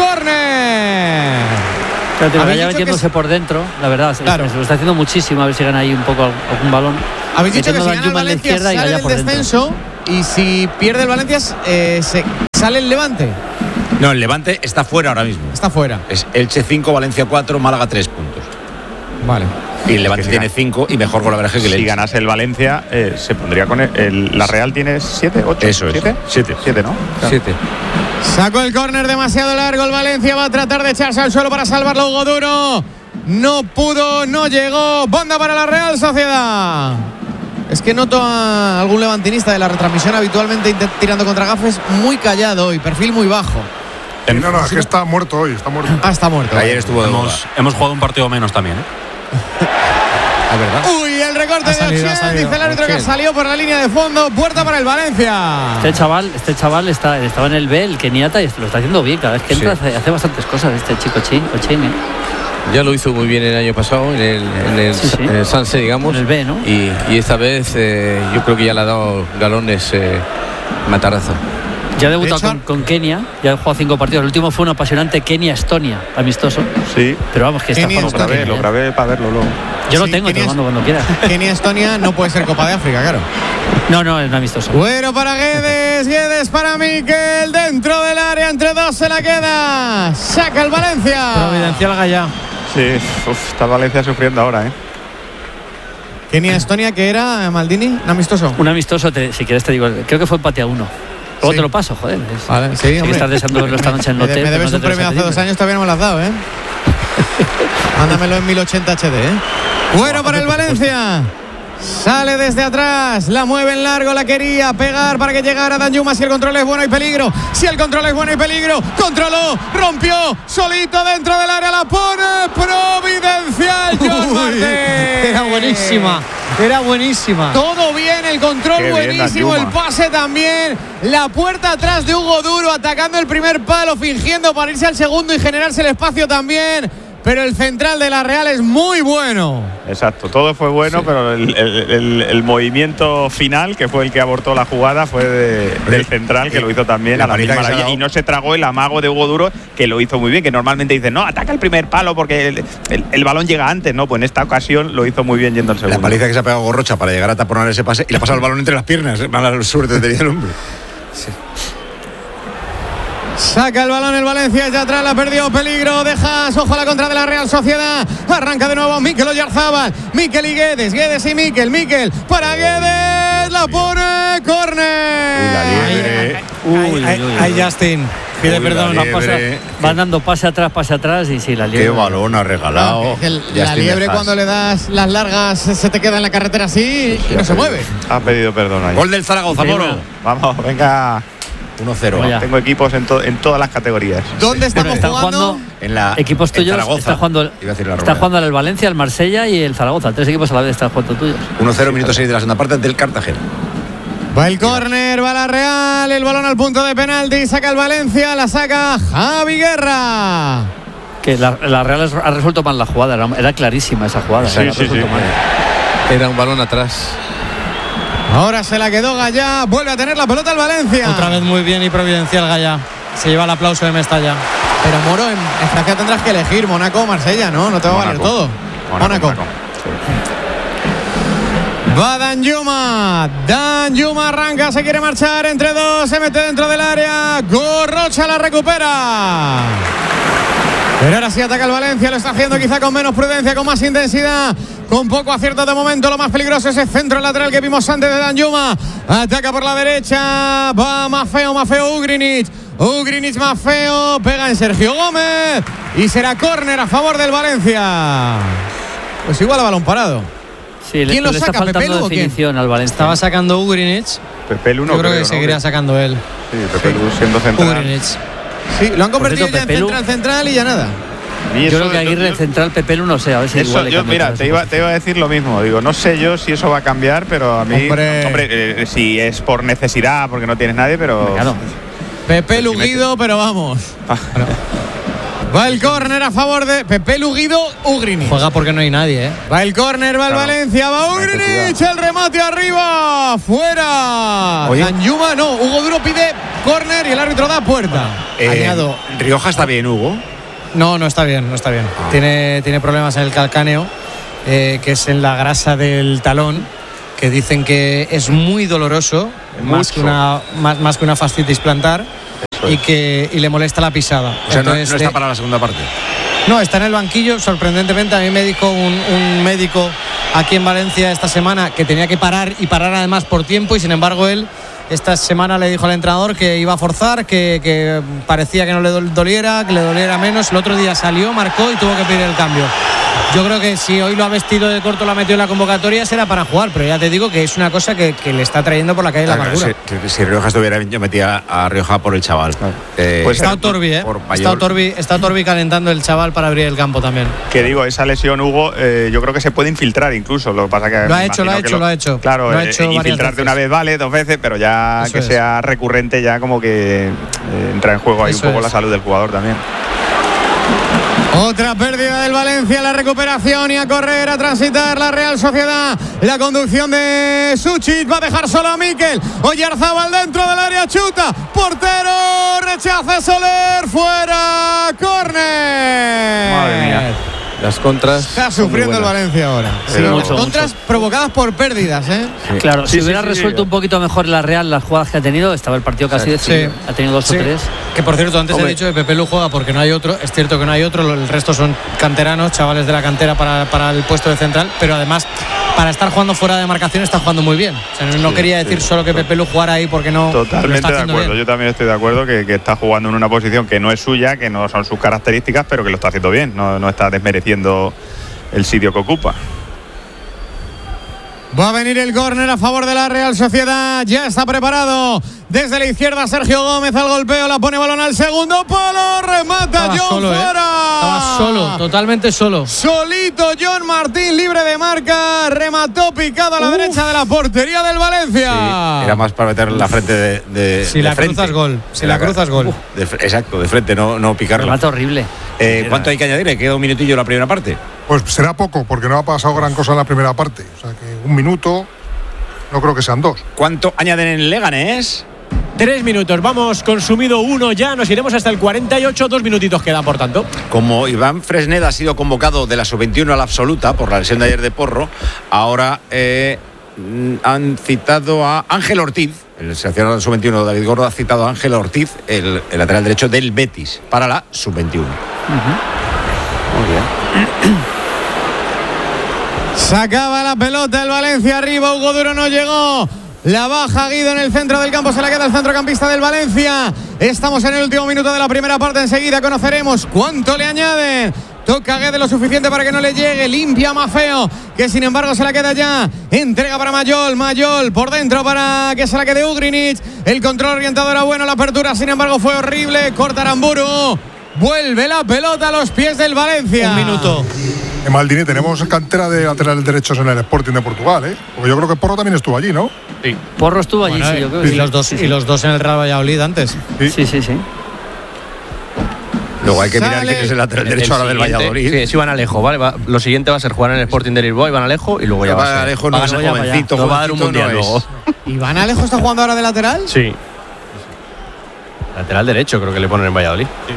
córner. Gallá metiéndose es... por dentro, la verdad, claro. se, se lo está haciendo muchísimo, a ver si gana ahí un poco algún balón. Habéis dicho que si gana el Valencia sale del descenso y si pierde el Valencia eh, se sale el Levante. No, el Levante está fuera ahora mismo. Está fuera. Es Elche cinco, Valencia cuatro, Málaga tres puntos. Vale. Y el Levante es que tiene cinco y mejor golaveraje que el Elche. Si ganase el Valencia, eh, se pondría con el, el, la Real tiene siete, ocho. Eso es. ¿siete? siete. siete, ¿no? Claro. siete. Sacó el córner demasiado largo. El Valencia va a tratar de echarse al suelo para salvarlo. Hugo Duro no pudo, no llegó. Banda para la Real Sociedad. Es que noto a algún levantinista de la retransmisión habitualmente tirando contra gafes muy callado y perfil muy bajo. No, no, es que está muerto hoy, está muerto. Ah, está muerto. Ayer estuvo de hemos, hemos jugado un partido menos también, ¿eh? ¿Es verdad? Uy, el recorte salido, de Ochen, dice el árbitro que salió por la línea de fondo. Puerta para el Valencia. Este chaval, este chaval está, estaba en el B, el Keniata, y lo está haciendo bien. Cada vez que entra sí. hace, hace bastantes cosas este chico Ochen, ¿eh? Ya lo hizo muy bien el año pasado en el, en el, sí, sí. En el Sanse, digamos. En el B, ¿no? Y, y esta vez eh, yo creo que ya le ha dado galones eh, Matarazo. Ya ha debutado con, con Kenia, ya ha jugado cinco partidos. El último fue un apasionante Kenia-Estonia, amistoso. Sí. Pero vamos, que está lo grabé, lo grabé para verlo luego. Yo sí, lo tengo, Kenia, te lo mando cuando quieras. Kenia-Estonia no puede ser Copa de África, claro. No, no, es un amistoso. Bueno para Guedes, Guedes para Miquel, dentro del área, entre dos se la queda. Saca el Valencia. Providencial Gallá. Sí, uf, está Valencia sufriendo ahora, ¿eh? Kenia-Estonia, que era, Maldini, un amistoso. Un amistoso, te, si quieres te digo, creo que fue empate a uno. Luego sí. Te lo paso, joder. Es, vale, sí, hombre. Estás deseando verlo esta noche en el hotel. Me debes un premio hace dos años, todavía no me lo has dado, ¿eh? Mándamelo en mil ochenta H D, ¿eh? Bueno para el Valencia. Sale desde atrás, la mueve en largo, la quería pegar para que llegara Danjuma. Si el control es bueno y peligro, si el control es bueno y peligro, controló, rompió, solito dentro del área, la pone providencial John Martín. Era buenísima, era buenísima. Todo bien, el control Qué buenísimo, el pase también, la puerta atrás de Hugo Duro, atacando el primer palo, fingiendo para irse al segundo y generarse el espacio también. Pero el central de la Real es muy bueno. Exacto, todo fue bueno, sí. Pero el, el, el, el movimiento final, que fue el que abortó la jugada, fue de, del central, que lo hizo también la a la misma maravilla. Y no se tragó el amago de Hugo Duro, que lo hizo muy bien, que normalmente dicen, no, ataca el primer palo porque el, el, el balón llega antes, ¿no? Pues en esta ocasión lo hizo muy bien yendo al segundo. La paliza que se ha pegado Gorrocha para llegar a taponar ese pase y le ha pasado el balón entre las piernas. Mala suerte tenía el hombre. Sí. Saca el balón el Valencia, ya atrás la perdió, peligro, dejas, ojo a la contra de la Real Sociedad. Arranca de nuevo Mikel Oyarzábal, Mikel y Guedes, Guedes y Mikel, Mikel para Guedes, la pone, córner. Uy, la liebre. Uy, ay, ay, ay, Justin, pide perdón. Va pasa, van dando pase atrás, pase atrás y sí, la liebre. Qué balón ha regalado. No, el, la liebre dejas. Cuando le das las largas se te queda en la carretera así y no se mueve. Ha pedido perdón ahí. Gol del Zaragoza, Moro. Vamos, venga. uno cero. Tengo equipos en, to, en todas las categorías. ¿Dónde estamos están jugando? jugando? En la equipos tuyos. Zaragoza. Está jugando, está jugando el Valencia, el Marsella y el Zaragoza. Tres equipos a la vez están jugando tuyos. uno cero, minuto seis de la segunda parte del Cartagena. Va el córner, va la Real, el balón al punto de penalti, saca el Valencia, la saca Javi Guerra. Que la, la Real ha resuelto mal la jugada, era, era clarísima esa jugada. Sí, sí, sí. Mal. Era un balón atrás. Ahora se la quedó Gallá, vuelve a tener la pelota el Valencia. Otra vez muy bien y providencial Gallá. Se lleva el aplauso de Mestalla. Pero Moro, en, en Francia tendrás que elegir Mónaco o Marsella, ¿no? No te va a valer todo. Mónaco. Mónaco. Va Danjuma. Danjuma arranca, se quiere marchar entre dos, se mete dentro del área. Gorrocha la recupera. Pero ahora sí ataca el Valencia, lo está haciendo quizá con menos prudencia, con más intensidad, con poco acierto de momento. Lo más peligroso es ese centro lateral que vimos antes de Danjuma. Ataca por la derecha, va Maffeo, Maffeo Ugrinic. Ugrinic más feo, pega en Sergio Gómez y será córner a favor del Valencia. Pues igual a balón parado. Sí, ¿quién le, lo le saca? Está faltando definición al Valencia. Estaba sacando Ugrinic. Pepe Lu no Yo creo, creo que ¿no? seguirá sacando él. Sí, Pepe Lu siendo central. Ugrinic. Sí, lo han convertido ya en central, central y ya nada. Yo creo que Aguirre, el central, Pepe Lu, no sé, a ver si eso, igual le yo, mira, te iba, te iba a decir lo mismo. Digo, no sé yo si eso va a cambiar, pero a mí, hombre, hombre eh, si es por necesidad, porque no tienes nadie, pero claro. Pepe Lu Guido, pero vamos. Ah. Va el córner a favor de Pepe Lu Guido, Ugrinic. Juega porque no hay nadie, ¿eh? Va el córner, va el claro. Valencia, va Ugrinic, el remate arriba, fuera. Danjuma, no, Hugo Duro pide córner y el árbitro da puerta. Eh, Añado. Rioja está bien, Hugo. No, no está bien, no está bien. Ah. Tiene, tiene problemas en el calcáneo, eh, que es en la grasa del talón, que dicen que es muy doloroso, más que, una, más, más que una fascitis plantar, y que y le molesta la pisada. O sea, Entonces, no, no está para la segunda parte. No, está en el banquillo, sorprendentemente. A mí me dijo un, un médico aquí en Valencia esta semana que tenía que parar, y parar además por tiempo, y sin embargo él esta semana le dijo al entrenador que iba a forzar, que, que parecía que no le doliera, que le doliera menos. El otro día salió, marcó y tuvo que pedir el cambio. Yo creo que si hoy lo ha vestido de corto, lo ha metido en la convocatoria, será para jugar, pero ya te digo que es una cosa que, que le está trayendo por la calle claro, la amargura. Si, si Rioja estuviera, yo metía a Rioja por el chaval. Eh, pues está Torbi, ¿eh? Está Torbi, está Torbi calentando el chaval para abrir el campo también. Que digo, esa lesión, Hugo, eh, yo creo que se puede infiltrar incluso. Lo que pasa que lo ha hecho, lo ha hecho, lo, lo ha hecho. Claro, lo ha hecho eh, infiltrarte una vez vale, dos veces, pero ya Eso que es. sea recurrente, ya como que eh, entra en juego ahí Eso un poco es. la salud del jugador también. Otra pérdida del Valencia, la recuperación y a correr, a transitar la Real Sociedad. La conducción de Suchit va a dejar solo a Mikel. Oyarzábal dentro del área, chuta. Portero, rechaza Soler, fuera, córner. Madre mía. Las contras. Está sufriendo el Valencia ahora. Sí, las mucho, contras mucho. provocadas por pérdidas, ¿eh? Sí. Claro, sí, si hubiera sí, resuelto sí. un poquito mejor la Real las jugadas que ha tenido, estaba el partido casi decidido. Sí. Ha tenido dos sí. o tres. Que por cierto, antes Hombre. he dicho que Pepe Lu juega porque no hay otro. Es cierto que no hay otro. El resto son canteranos, chavales de la cantera para, para el puesto de central. Pero además, para estar jugando fuera de marcación, está jugando muy bien. O sea, no sí, quería decir sí. solo que Pepe Lu jugara ahí porque no. Totalmente lo está de acuerdo. bien. Yo también estoy de acuerdo que, que está jugando en una posición que no es suya, que no son sus características, pero que lo está haciendo bien. No, no está desmereciendo el sitio que ocupa. Va a venir el córner a favor de la Real Sociedad. Ya está preparado. Desde la izquierda Sergio Gómez al golpeo. La pone balón al segundo palo. Remata Estaba John solo, fuera. ¿eh? Estaba solo, totalmente solo. Solito John Martín, libre de marca. Remató picado a la Uf. derecha de la portería del Valencia. Sí, era más para meter la frente de, de Si de la frente. cruzas gol. Si la, la cruzas gol. De, exacto, de frente, no, no picarla. Remata horrible. Eh, ¿Cuánto hay que añadir? ¿Queda un minutillo la primera parte? Pues será poco, porque no ha pasado gran cosa en la primera parte. O sea que un minuto, no creo que sean dos. ¿Cuánto añaden en Leganés? Tres minutos, vamos, consumido uno ya, nos iremos hasta el cuarenta y ocho, dos minutitos quedan, por tanto. Como Iván Fresneda ha sido convocado de la sub veintiuno a la absoluta por la lesión de ayer de Porro, ahora eh, han citado a Ángel Ortiz, el seleccionador de sub veintiuno David Gordo ha citado a Ángel Ortiz, el, el lateral derecho del Betis, para la sub veintiuno. Uh-huh. Muy bien. Sacaba la pelota el Valencia arriba, Hugo Duro no llegó. La baja Guido en el centro del campo, se la queda el centrocampista del Valencia. Estamos en el último minuto de la primera parte, enseguida conoceremos cuánto le añaden. Toca Guede lo suficiente para que no le llegue, limpia Mafeo, que sin embargo se la queda ya. Entrega para Mayol, Mayol por dentro para que se la quede Ugrinic. El control orientado era bueno, la apertura sin embargo fue horrible. Corta Aramburu, vuelve la pelota a los pies del Valencia. Un minuto. En Maldini tenemos cantera de laterales derechos en el Sporting de Portugal, ¿eh? Porque yo creo que Porro también estuvo allí, ¿no? Sí. Porro estuvo allí, bueno, sí, yo creo que y sí. Los dos, sí, y sí. los dos en el Real Valladolid antes. Sí, sí, sí. sí. Luego hay que Sale. mirar quién es el lateral El, derecho el ahora del Valladolid. Sí, es Iván Alejo, ¿vale? Va, lo siguiente va a ser jugar en el Sporting de Lisboa, Iván Alejo, y luego ya va a ser. Alejo no es jovencito, no va a dar un mundial no luego. ¿Iván Alejo está jugando ahora de lateral? Sí. Lateral derecho creo que le ponen en Valladolid. Sí.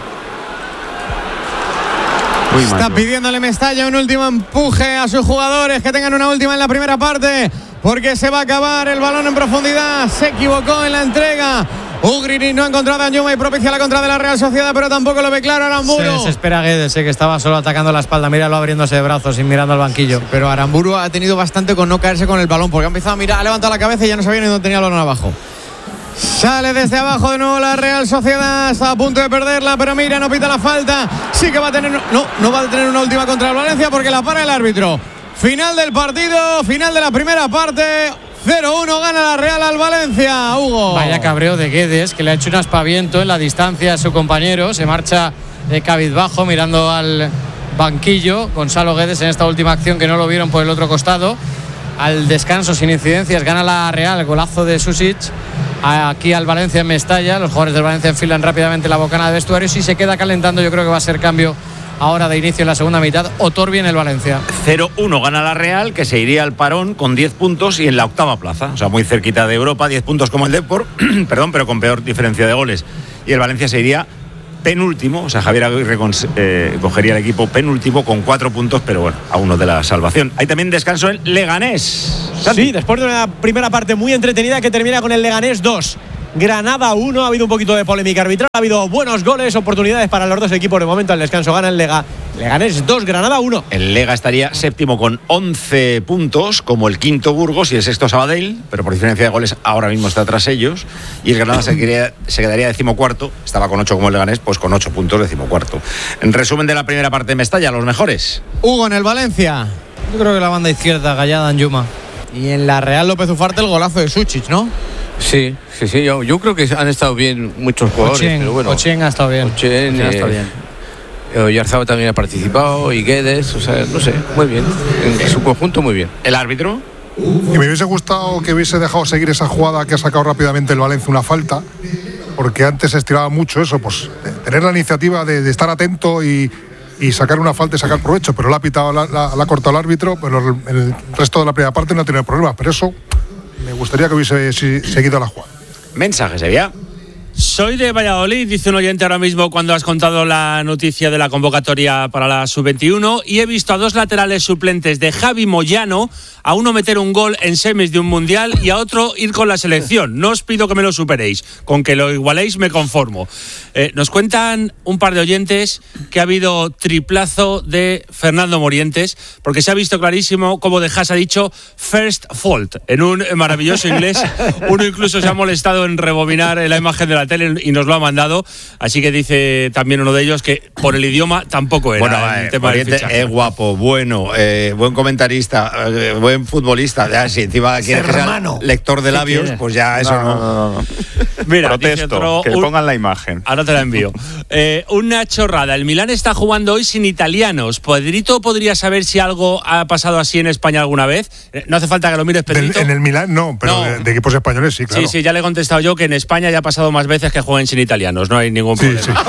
Muy Está mal, pidiéndole Mestalla un último empuje a sus jugadores, que tengan una última en la primera parte, porque se va a acabar el balón en profundidad. Se equivocó en la entrega. Ugrinic no ha encontrado a Danjuma y propicia la contra de la Real Sociedad, pero tampoco lo ve claro Aramburu. Se desespera Guedes, sé que estaba solo atacando la espalda. Míralo abriéndose de brazos y mirando al banquillo. Sí, pero Aramburu ha tenido bastante con no caerse con el balón, porque ha empezado a mirar, ha levantado la cabeza y ya no sabía ni dónde tenía el balón abajo. Sale desde abajo de nuevo la Real Sociedad. Está a punto de perderla, pero mira, no pita la falta. Sí que va a tener... No, no va a tener una última contra el Valencia porque la para el árbitro. Final del partido, final de la primera parte. cero uno gana la Real al Valencia, Hugo. Vaya cabreo de Guedes, que le ha hecho un aspaviento en la distancia a su compañero. Se marcha de cabizbajo mirando al banquillo. Gonzalo Guedes en esta última acción, que no lo vieron por el otro costado. Al descanso, sin incidencias, gana la Real. Golazo de Susic. Aquí al Valencia en Mestalla. Los jugadores del Valencia enfilan rápidamente la bocana de vestuarios y se queda calentando. Yo creo que va a ser cambio ahora de inicio en la segunda mitad. Otorbi en el Valencia. cero uno gana la Real, que se iría al parón con diez puntos y en la octava plaza. O sea, muy cerquita de Europa, diez puntos como el Depor, perdón, pero con peor diferencia de goles. Y el Valencia se iría penúltimo. O sea, Javier Aguirre eh, cogería el equipo penúltimo con cuatro puntos, pero bueno, a uno de la salvación. Hay también descanso en Leganés. Santi. Sí, después de una primera parte muy entretenida que termina con el Leganés dos. Granada uno, ha habido un poquito de polémica arbitral, ha habido buenos goles, oportunidades para los dos equipos. De momento al descanso gana el Lega. Leganés dos, Granada uno. El Lega estaría séptimo con once puntos, como el quinto Burgos y el sexto Sabadell, pero por diferencia de goles ahora mismo está tras ellos. Y el Granada se quedaría, se quedaría decimocuarto, estaba con ocho como el Leganés, pues con ocho puntos decimocuarto. En resumen de la primera parte de Mestalla, los mejores. Hugo en el Valencia. Yo creo que la banda izquierda, Gallada, Anjuma. Y en la Real López Ufarte el golazo de Susic, ¿no? Sí, sí, sí. Yo, yo creo que han estado bien muchos jugadores. Ochen, pero bueno, Ochen ha estado bien. Ochen, Ochen ha estado bien. Eh, Oyarzabal también ha participado y Guedes, o sea, no sé, muy bien. En su conjunto, muy bien. ¿El árbitro? Y me hubiese gustado que hubiese dejado seguir esa jugada que ha sacado rápidamente el Valencia, una falta, porque antes se estiraba mucho eso, pues tener la iniciativa de, de estar atento y, y sacar una falta y sacar provecho, pero la ha pitado, la, la, la ha cortado el árbitro, pero el, el resto de la primera parte no ha tenido problemas, pero eso me gustaría que hubiese seguido la jugada. Mensaje, Sevilla. Soy de Valladolid, dice un oyente ahora mismo cuando has contado la noticia de la convocatoria para la sub veintiuno, y he visto a dos laterales suplentes de Javi Moyano, a uno meter un gol en semis de un mundial y a otro ir con la selección. No os pido que me lo superéis, con que lo igualéis me conformo. Eh, nos cuentan un par de oyentes que ha habido triplazo de Fernando Morientes, porque se ha visto clarísimo cómo De Haas ha dicho first fault en un maravilloso inglés. Uno incluso se ha molestado en rebobinar la imagen de la tele y nos lo ha mandado, así que dice también uno de ellos que por el idioma tampoco era. Bueno, el eh, tema del fichaje. Es guapo, bueno, eh, buen comentarista, eh, buen futbolista. Ya, si encima quieres que sea lector de labios, pues ya eso no. no, no, no. Mira, protesto, otro, que un, pongan la imagen. Ahora te la envío. Eh, una chorrada. El Milán está jugando hoy sin italianos. ¿Pedrito podría saber si algo ha pasado así en España alguna vez? Eh, no hace falta que lo mires, Pedrito. En el Milán no, pero no. De, de equipos españoles sí, claro. Sí, sí, ya le he contestado yo que en España ya ha pasado más veces que jueguen sin italianos, no hay ningún problema. Sí,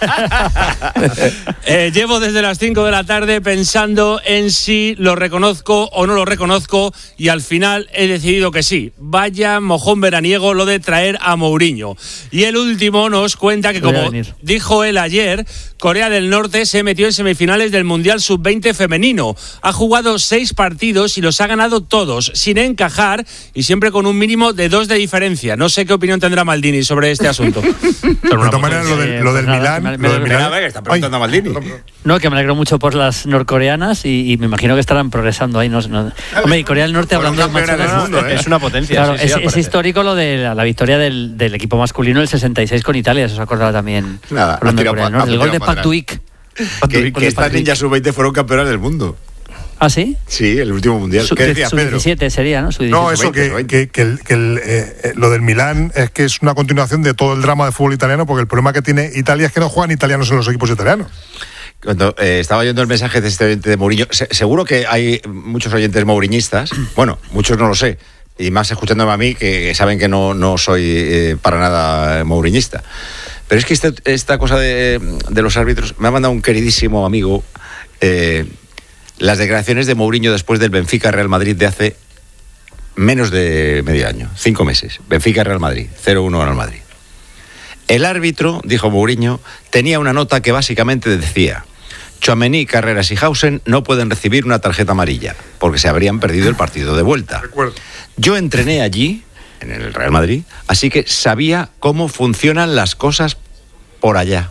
sí. eh, llevo desde las cinco de la tarde pensando en si lo reconozco o no lo reconozco y al final he decidido que sí. Vaya mojón veraniego lo de traer a Mourinho. Y el último nos cuenta que, como dijo él ayer, Corea del Norte se metió en semifinales del Mundial sub veinte femenino. Ha jugado seis partidos y los ha ganado todos, sin encajar y siempre con un mínimo de dos de diferencia. No sé qué opinión tendrá Maldini sobre este asunto. De todas maneras, lo, de, lo del pues Milán. Me, me, lo del Milán que está preguntando a Maldini. No, que me alegro mucho por las norcoreanas y, y me imagino que estarán progresando ahí. No, no. Hombre, y Corea del Norte, hablando de del mundo, ¿eh? Es una potencia. Claro, sí, sí, es, es histórico lo de la, la victoria del, del equipo masculino del sesenta y seis con Italia. Eso se acordaba también. Nada, de Corea del Norte. El gol de Pak Tuik. Que, que estas ninjas sub veinte fueron campeonas del mundo. ¿Ah, sí? Sí, el último mundial. Su, ¿Qué decía su Pedro? diecisiete sería, ¿no? Su no, eso que, que, que, el, que el, eh, lo del Milán es que es una continuación de todo el drama de fútbol italiano, porque el problema que tiene Italia es que no juegan italianos en los equipos italianos. Cuando eh, estaba oyendo el mensaje de este oyente de Mourinho, se, seguro que hay muchos oyentes mouriñistas, bueno, muchos no lo sé, y más escuchándome a mí, que, que saben que no, no soy eh, para nada mouriñista. Pero es que este, esta cosa de, de los árbitros, me ha mandado un queridísimo amigo eh, las declaraciones de Mourinho después del Benfica-Real Madrid de hace menos de medio año, cinco meses. Benfica-Real Madrid, cero uno Real Madrid. El árbitro, dijo Mourinho, tenía una nota que básicamente decía: Tchouaméni, Carreras y Hausen no pueden recibir una tarjeta amarilla porque se habrían perdido el partido de vuelta. Recuerdo. Yo entrené allí, en el Real Madrid, así que sabía cómo funcionan las cosas por allá.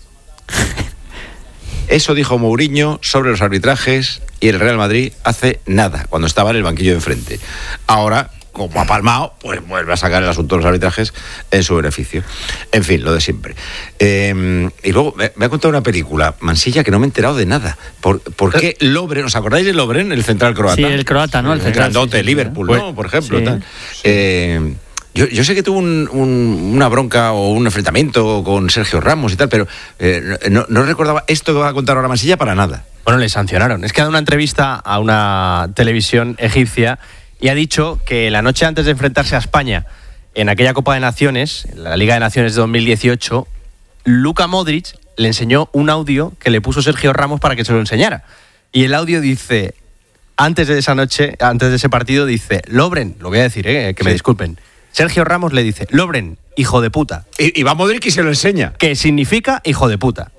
Eso dijo Mourinho sobre los arbitrajes y el Real Madrid hace nada, cuando estaba en el banquillo de enfrente. Ahora como ha palmado, pues vuelve a sacar el asunto de los arbitrajes en su beneficio. En fin, lo de siempre. Eh, y luego me, me ha contado una película, Mansilla, que no me he enterado de nada. ¿Por, por qué Lovren? ¿Os acordáis de Lovren, el central croata? Sí, el croata, ¿no? El, el grandote, sí, sí, Liverpool, sí, ¿no? Por ejemplo. Sí, tal. Sí. Eh, Yo, yo sé que tuvo un, un, una bronca o un enfrentamiento con Sergio Ramos y tal, pero eh, no, no recordaba esto que va a contar ahora Mansilla para nada. Bueno, le sancionaron. Es que ha dado una entrevista a una televisión egipcia y ha dicho que la noche antes de enfrentarse a España en aquella Copa de Naciones, la Liga de Naciones de dos mil dieciocho, Luka Modric le enseñó un audio que le puso Sergio Ramos para que se lo enseñara. Y el audio dice, antes de esa noche, antes de ese partido, dice, Lovren, lo voy a decir, eh, que sí. me disculpen, Sergio Ramos le dice, Lovren, hijo de puta. Y, y va Modric y se lo enseña. Que significa hijo de puta.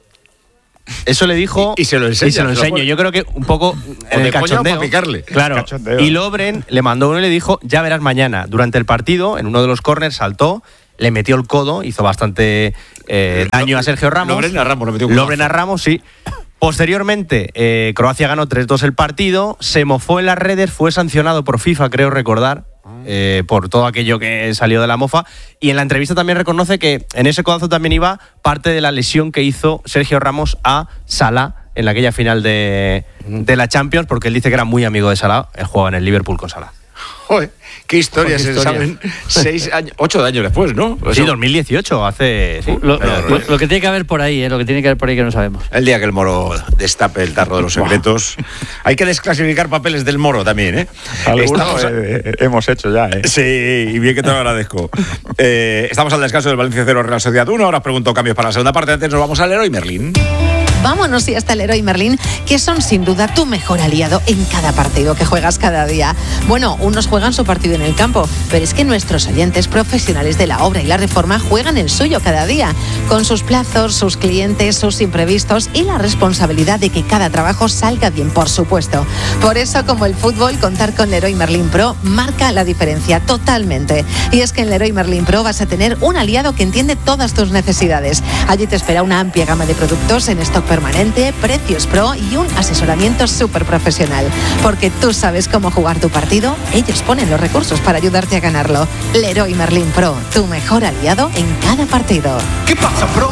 Eso le dijo y, y se lo enseña. Y se lo enseño. Yo creo que un poco en el cachondeo. Para picarle. Claro. Cachondeo. Y Lovren le mandó uno y le dijo, ya verás mañana. Durante el partido, en uno de los córners saltó, le metió el codo, hizo bastante eh, daño a Sergio Ramos. Lovren a Ramos, le metió un Lovren a Ramos, sí. Posteriormente, eh, Croacia ganó tres dos el partido, se mofó en las redes, fue sancionado por FIFA, creo recordar. Eh, por todo aquello que salió de la mofa, y en la entrevista también reconoce que en ese codazo también iba parte de la lesión que hizo Sergio Ramos a Salah en aquella final de, de la Champions, porque él dice que era muy amigo de Salah, él jugaba en el Liverpool con Salah. Joder, qué historias se saben seis años, ocho años después, ¿no? Eso. Sí, dos mil dieciocho, hace... Sí. Lo, lo, lo, lo que tiene que haber por ahí, ¿eh? Lo que tiene que haber por ahí que no sabemos. El día que el Moro destape el tarro de los secretos. Hay que desclasificar papeles del Moro también, ¿eh? Algunos eh, hemos hecho ya, ¿eh? Sí, y bien que te lo agradezco. eh, estamos al descanso del Valencia cero, Real Sociedad uno. Ahora os pregunto cambios para la segunda parte. Antes nos vamos al Leroy Merlin. Vámonos y hasta el Leroy Merlin, que son sin duda tu mejor aliado en cada partido que juegas cada día. Bueno, unos juegan su partido en el campo, pero es que nuestros oyentes profesionales de la obra y la reforma juegan el suyo cada día, con sus plazos, sus clientes, sus imprevistos y la responsabilidad de que cada trabajo salga bien, por supuesto. Por eso, como el fútbol, contar con Leroy Merlin Pro marca la diferencia totalmente. Y es que en Leroy Merlin Pro vas a tener un aliado que entiende todas tus necesidades. Allí te espera una amplia gama de productos en stock permanente, precios pro y un asesoramiento súper profesional. Porque tú sabes cómo jugar tu partido, ellos ponen los recursos para ayudarte a ganarlo. Leroy Merlin Pro, tu mejor aliado en cada partido. ¿Qué pasa, Pro?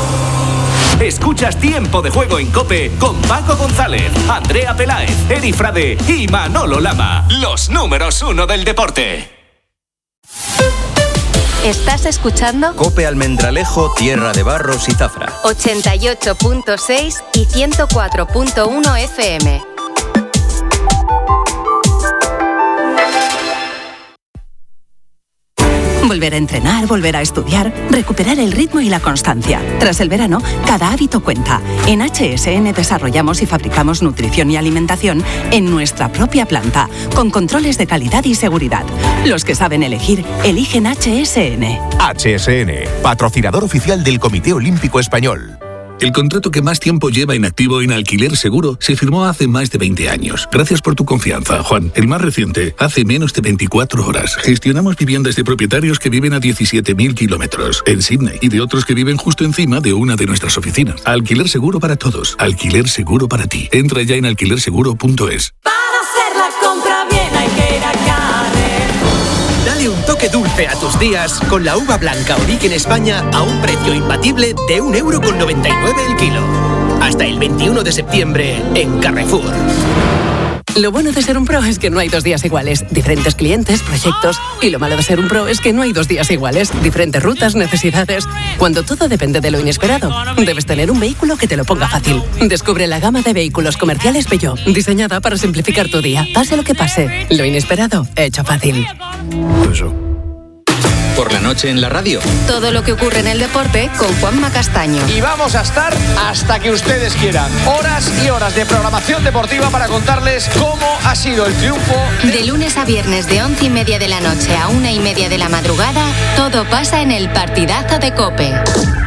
Escuchas Tiempo de Juego en COPE con Paco González, Andrea Peláez, Eri Frade y Manolo Lama. Los números uno del deporte. ¿Estás escuchando? COPE Almendralejo, Tierra de Barros y Zafra. ochenta y ocho punto seis y ciento cuatro punto uno F M. Volver a entrenar, volver a estudiar, recuperar el ritmo y la constancia. Tras el verano, cada hábito cuenta. En H S N desarrollamos y fabricamos nutrición y alimentación en nuestra propia planta, con controles de calidad y seguridad. Los que saben elegir, eligen H S N. H S N, patrocinador oficial del Comité Olímpico Español. El contrato que más tiempo lleva en activo en Alquiler Seguro se firmó hace más de veinte años. Gracias por tu confianza, Juan. El más reciente, hace menos de veinticuatro horas. Gestionamos viviendas de propietarios que viven a diecisiete mil kilómetros en Sydney y de otros que viven justo encima de una de nuestras oficinas. Alquiler Seguro para todos. Alquiler Seguro para ti. Entra ya en alquiler seguro punto es. Para hacer la compra bien hay que ir a Carrefour. Dale un toque dulce a tus días con la uva blanca Origen España a un precio imbatible de un euro con noventa y nueve el kilo. Hasta el veintiuno de septiembre en Carrefour. Lo bueno de ser un pro es que no hay dos días iguales. Diferentes clientes, proyectos. Y lo malo de ser un pro es que no hay dos días iguales. Diferentes rutas, necesidades. Cuando todo depende de lo inesperado, debes tener un vehículo que te lo ponga fácil. Descubre la gama de vehículos comerciales Peugeot, diseñada para simplificar tu día. Pase lo que pase, lo inesperado, hecho fácil. Eso. Por la noche en la radio. Todo lo que ocurre en el deporte con Juanma Castaño. Y vamos a estar hasta que ustedes quieran. Horas y horas de programación deportiva para contarles cómo ha sido el triunfo. De, de lunes a viernes de once y media de la noche a una y media de la madrugada, todo pasa en el partidazo de COPE.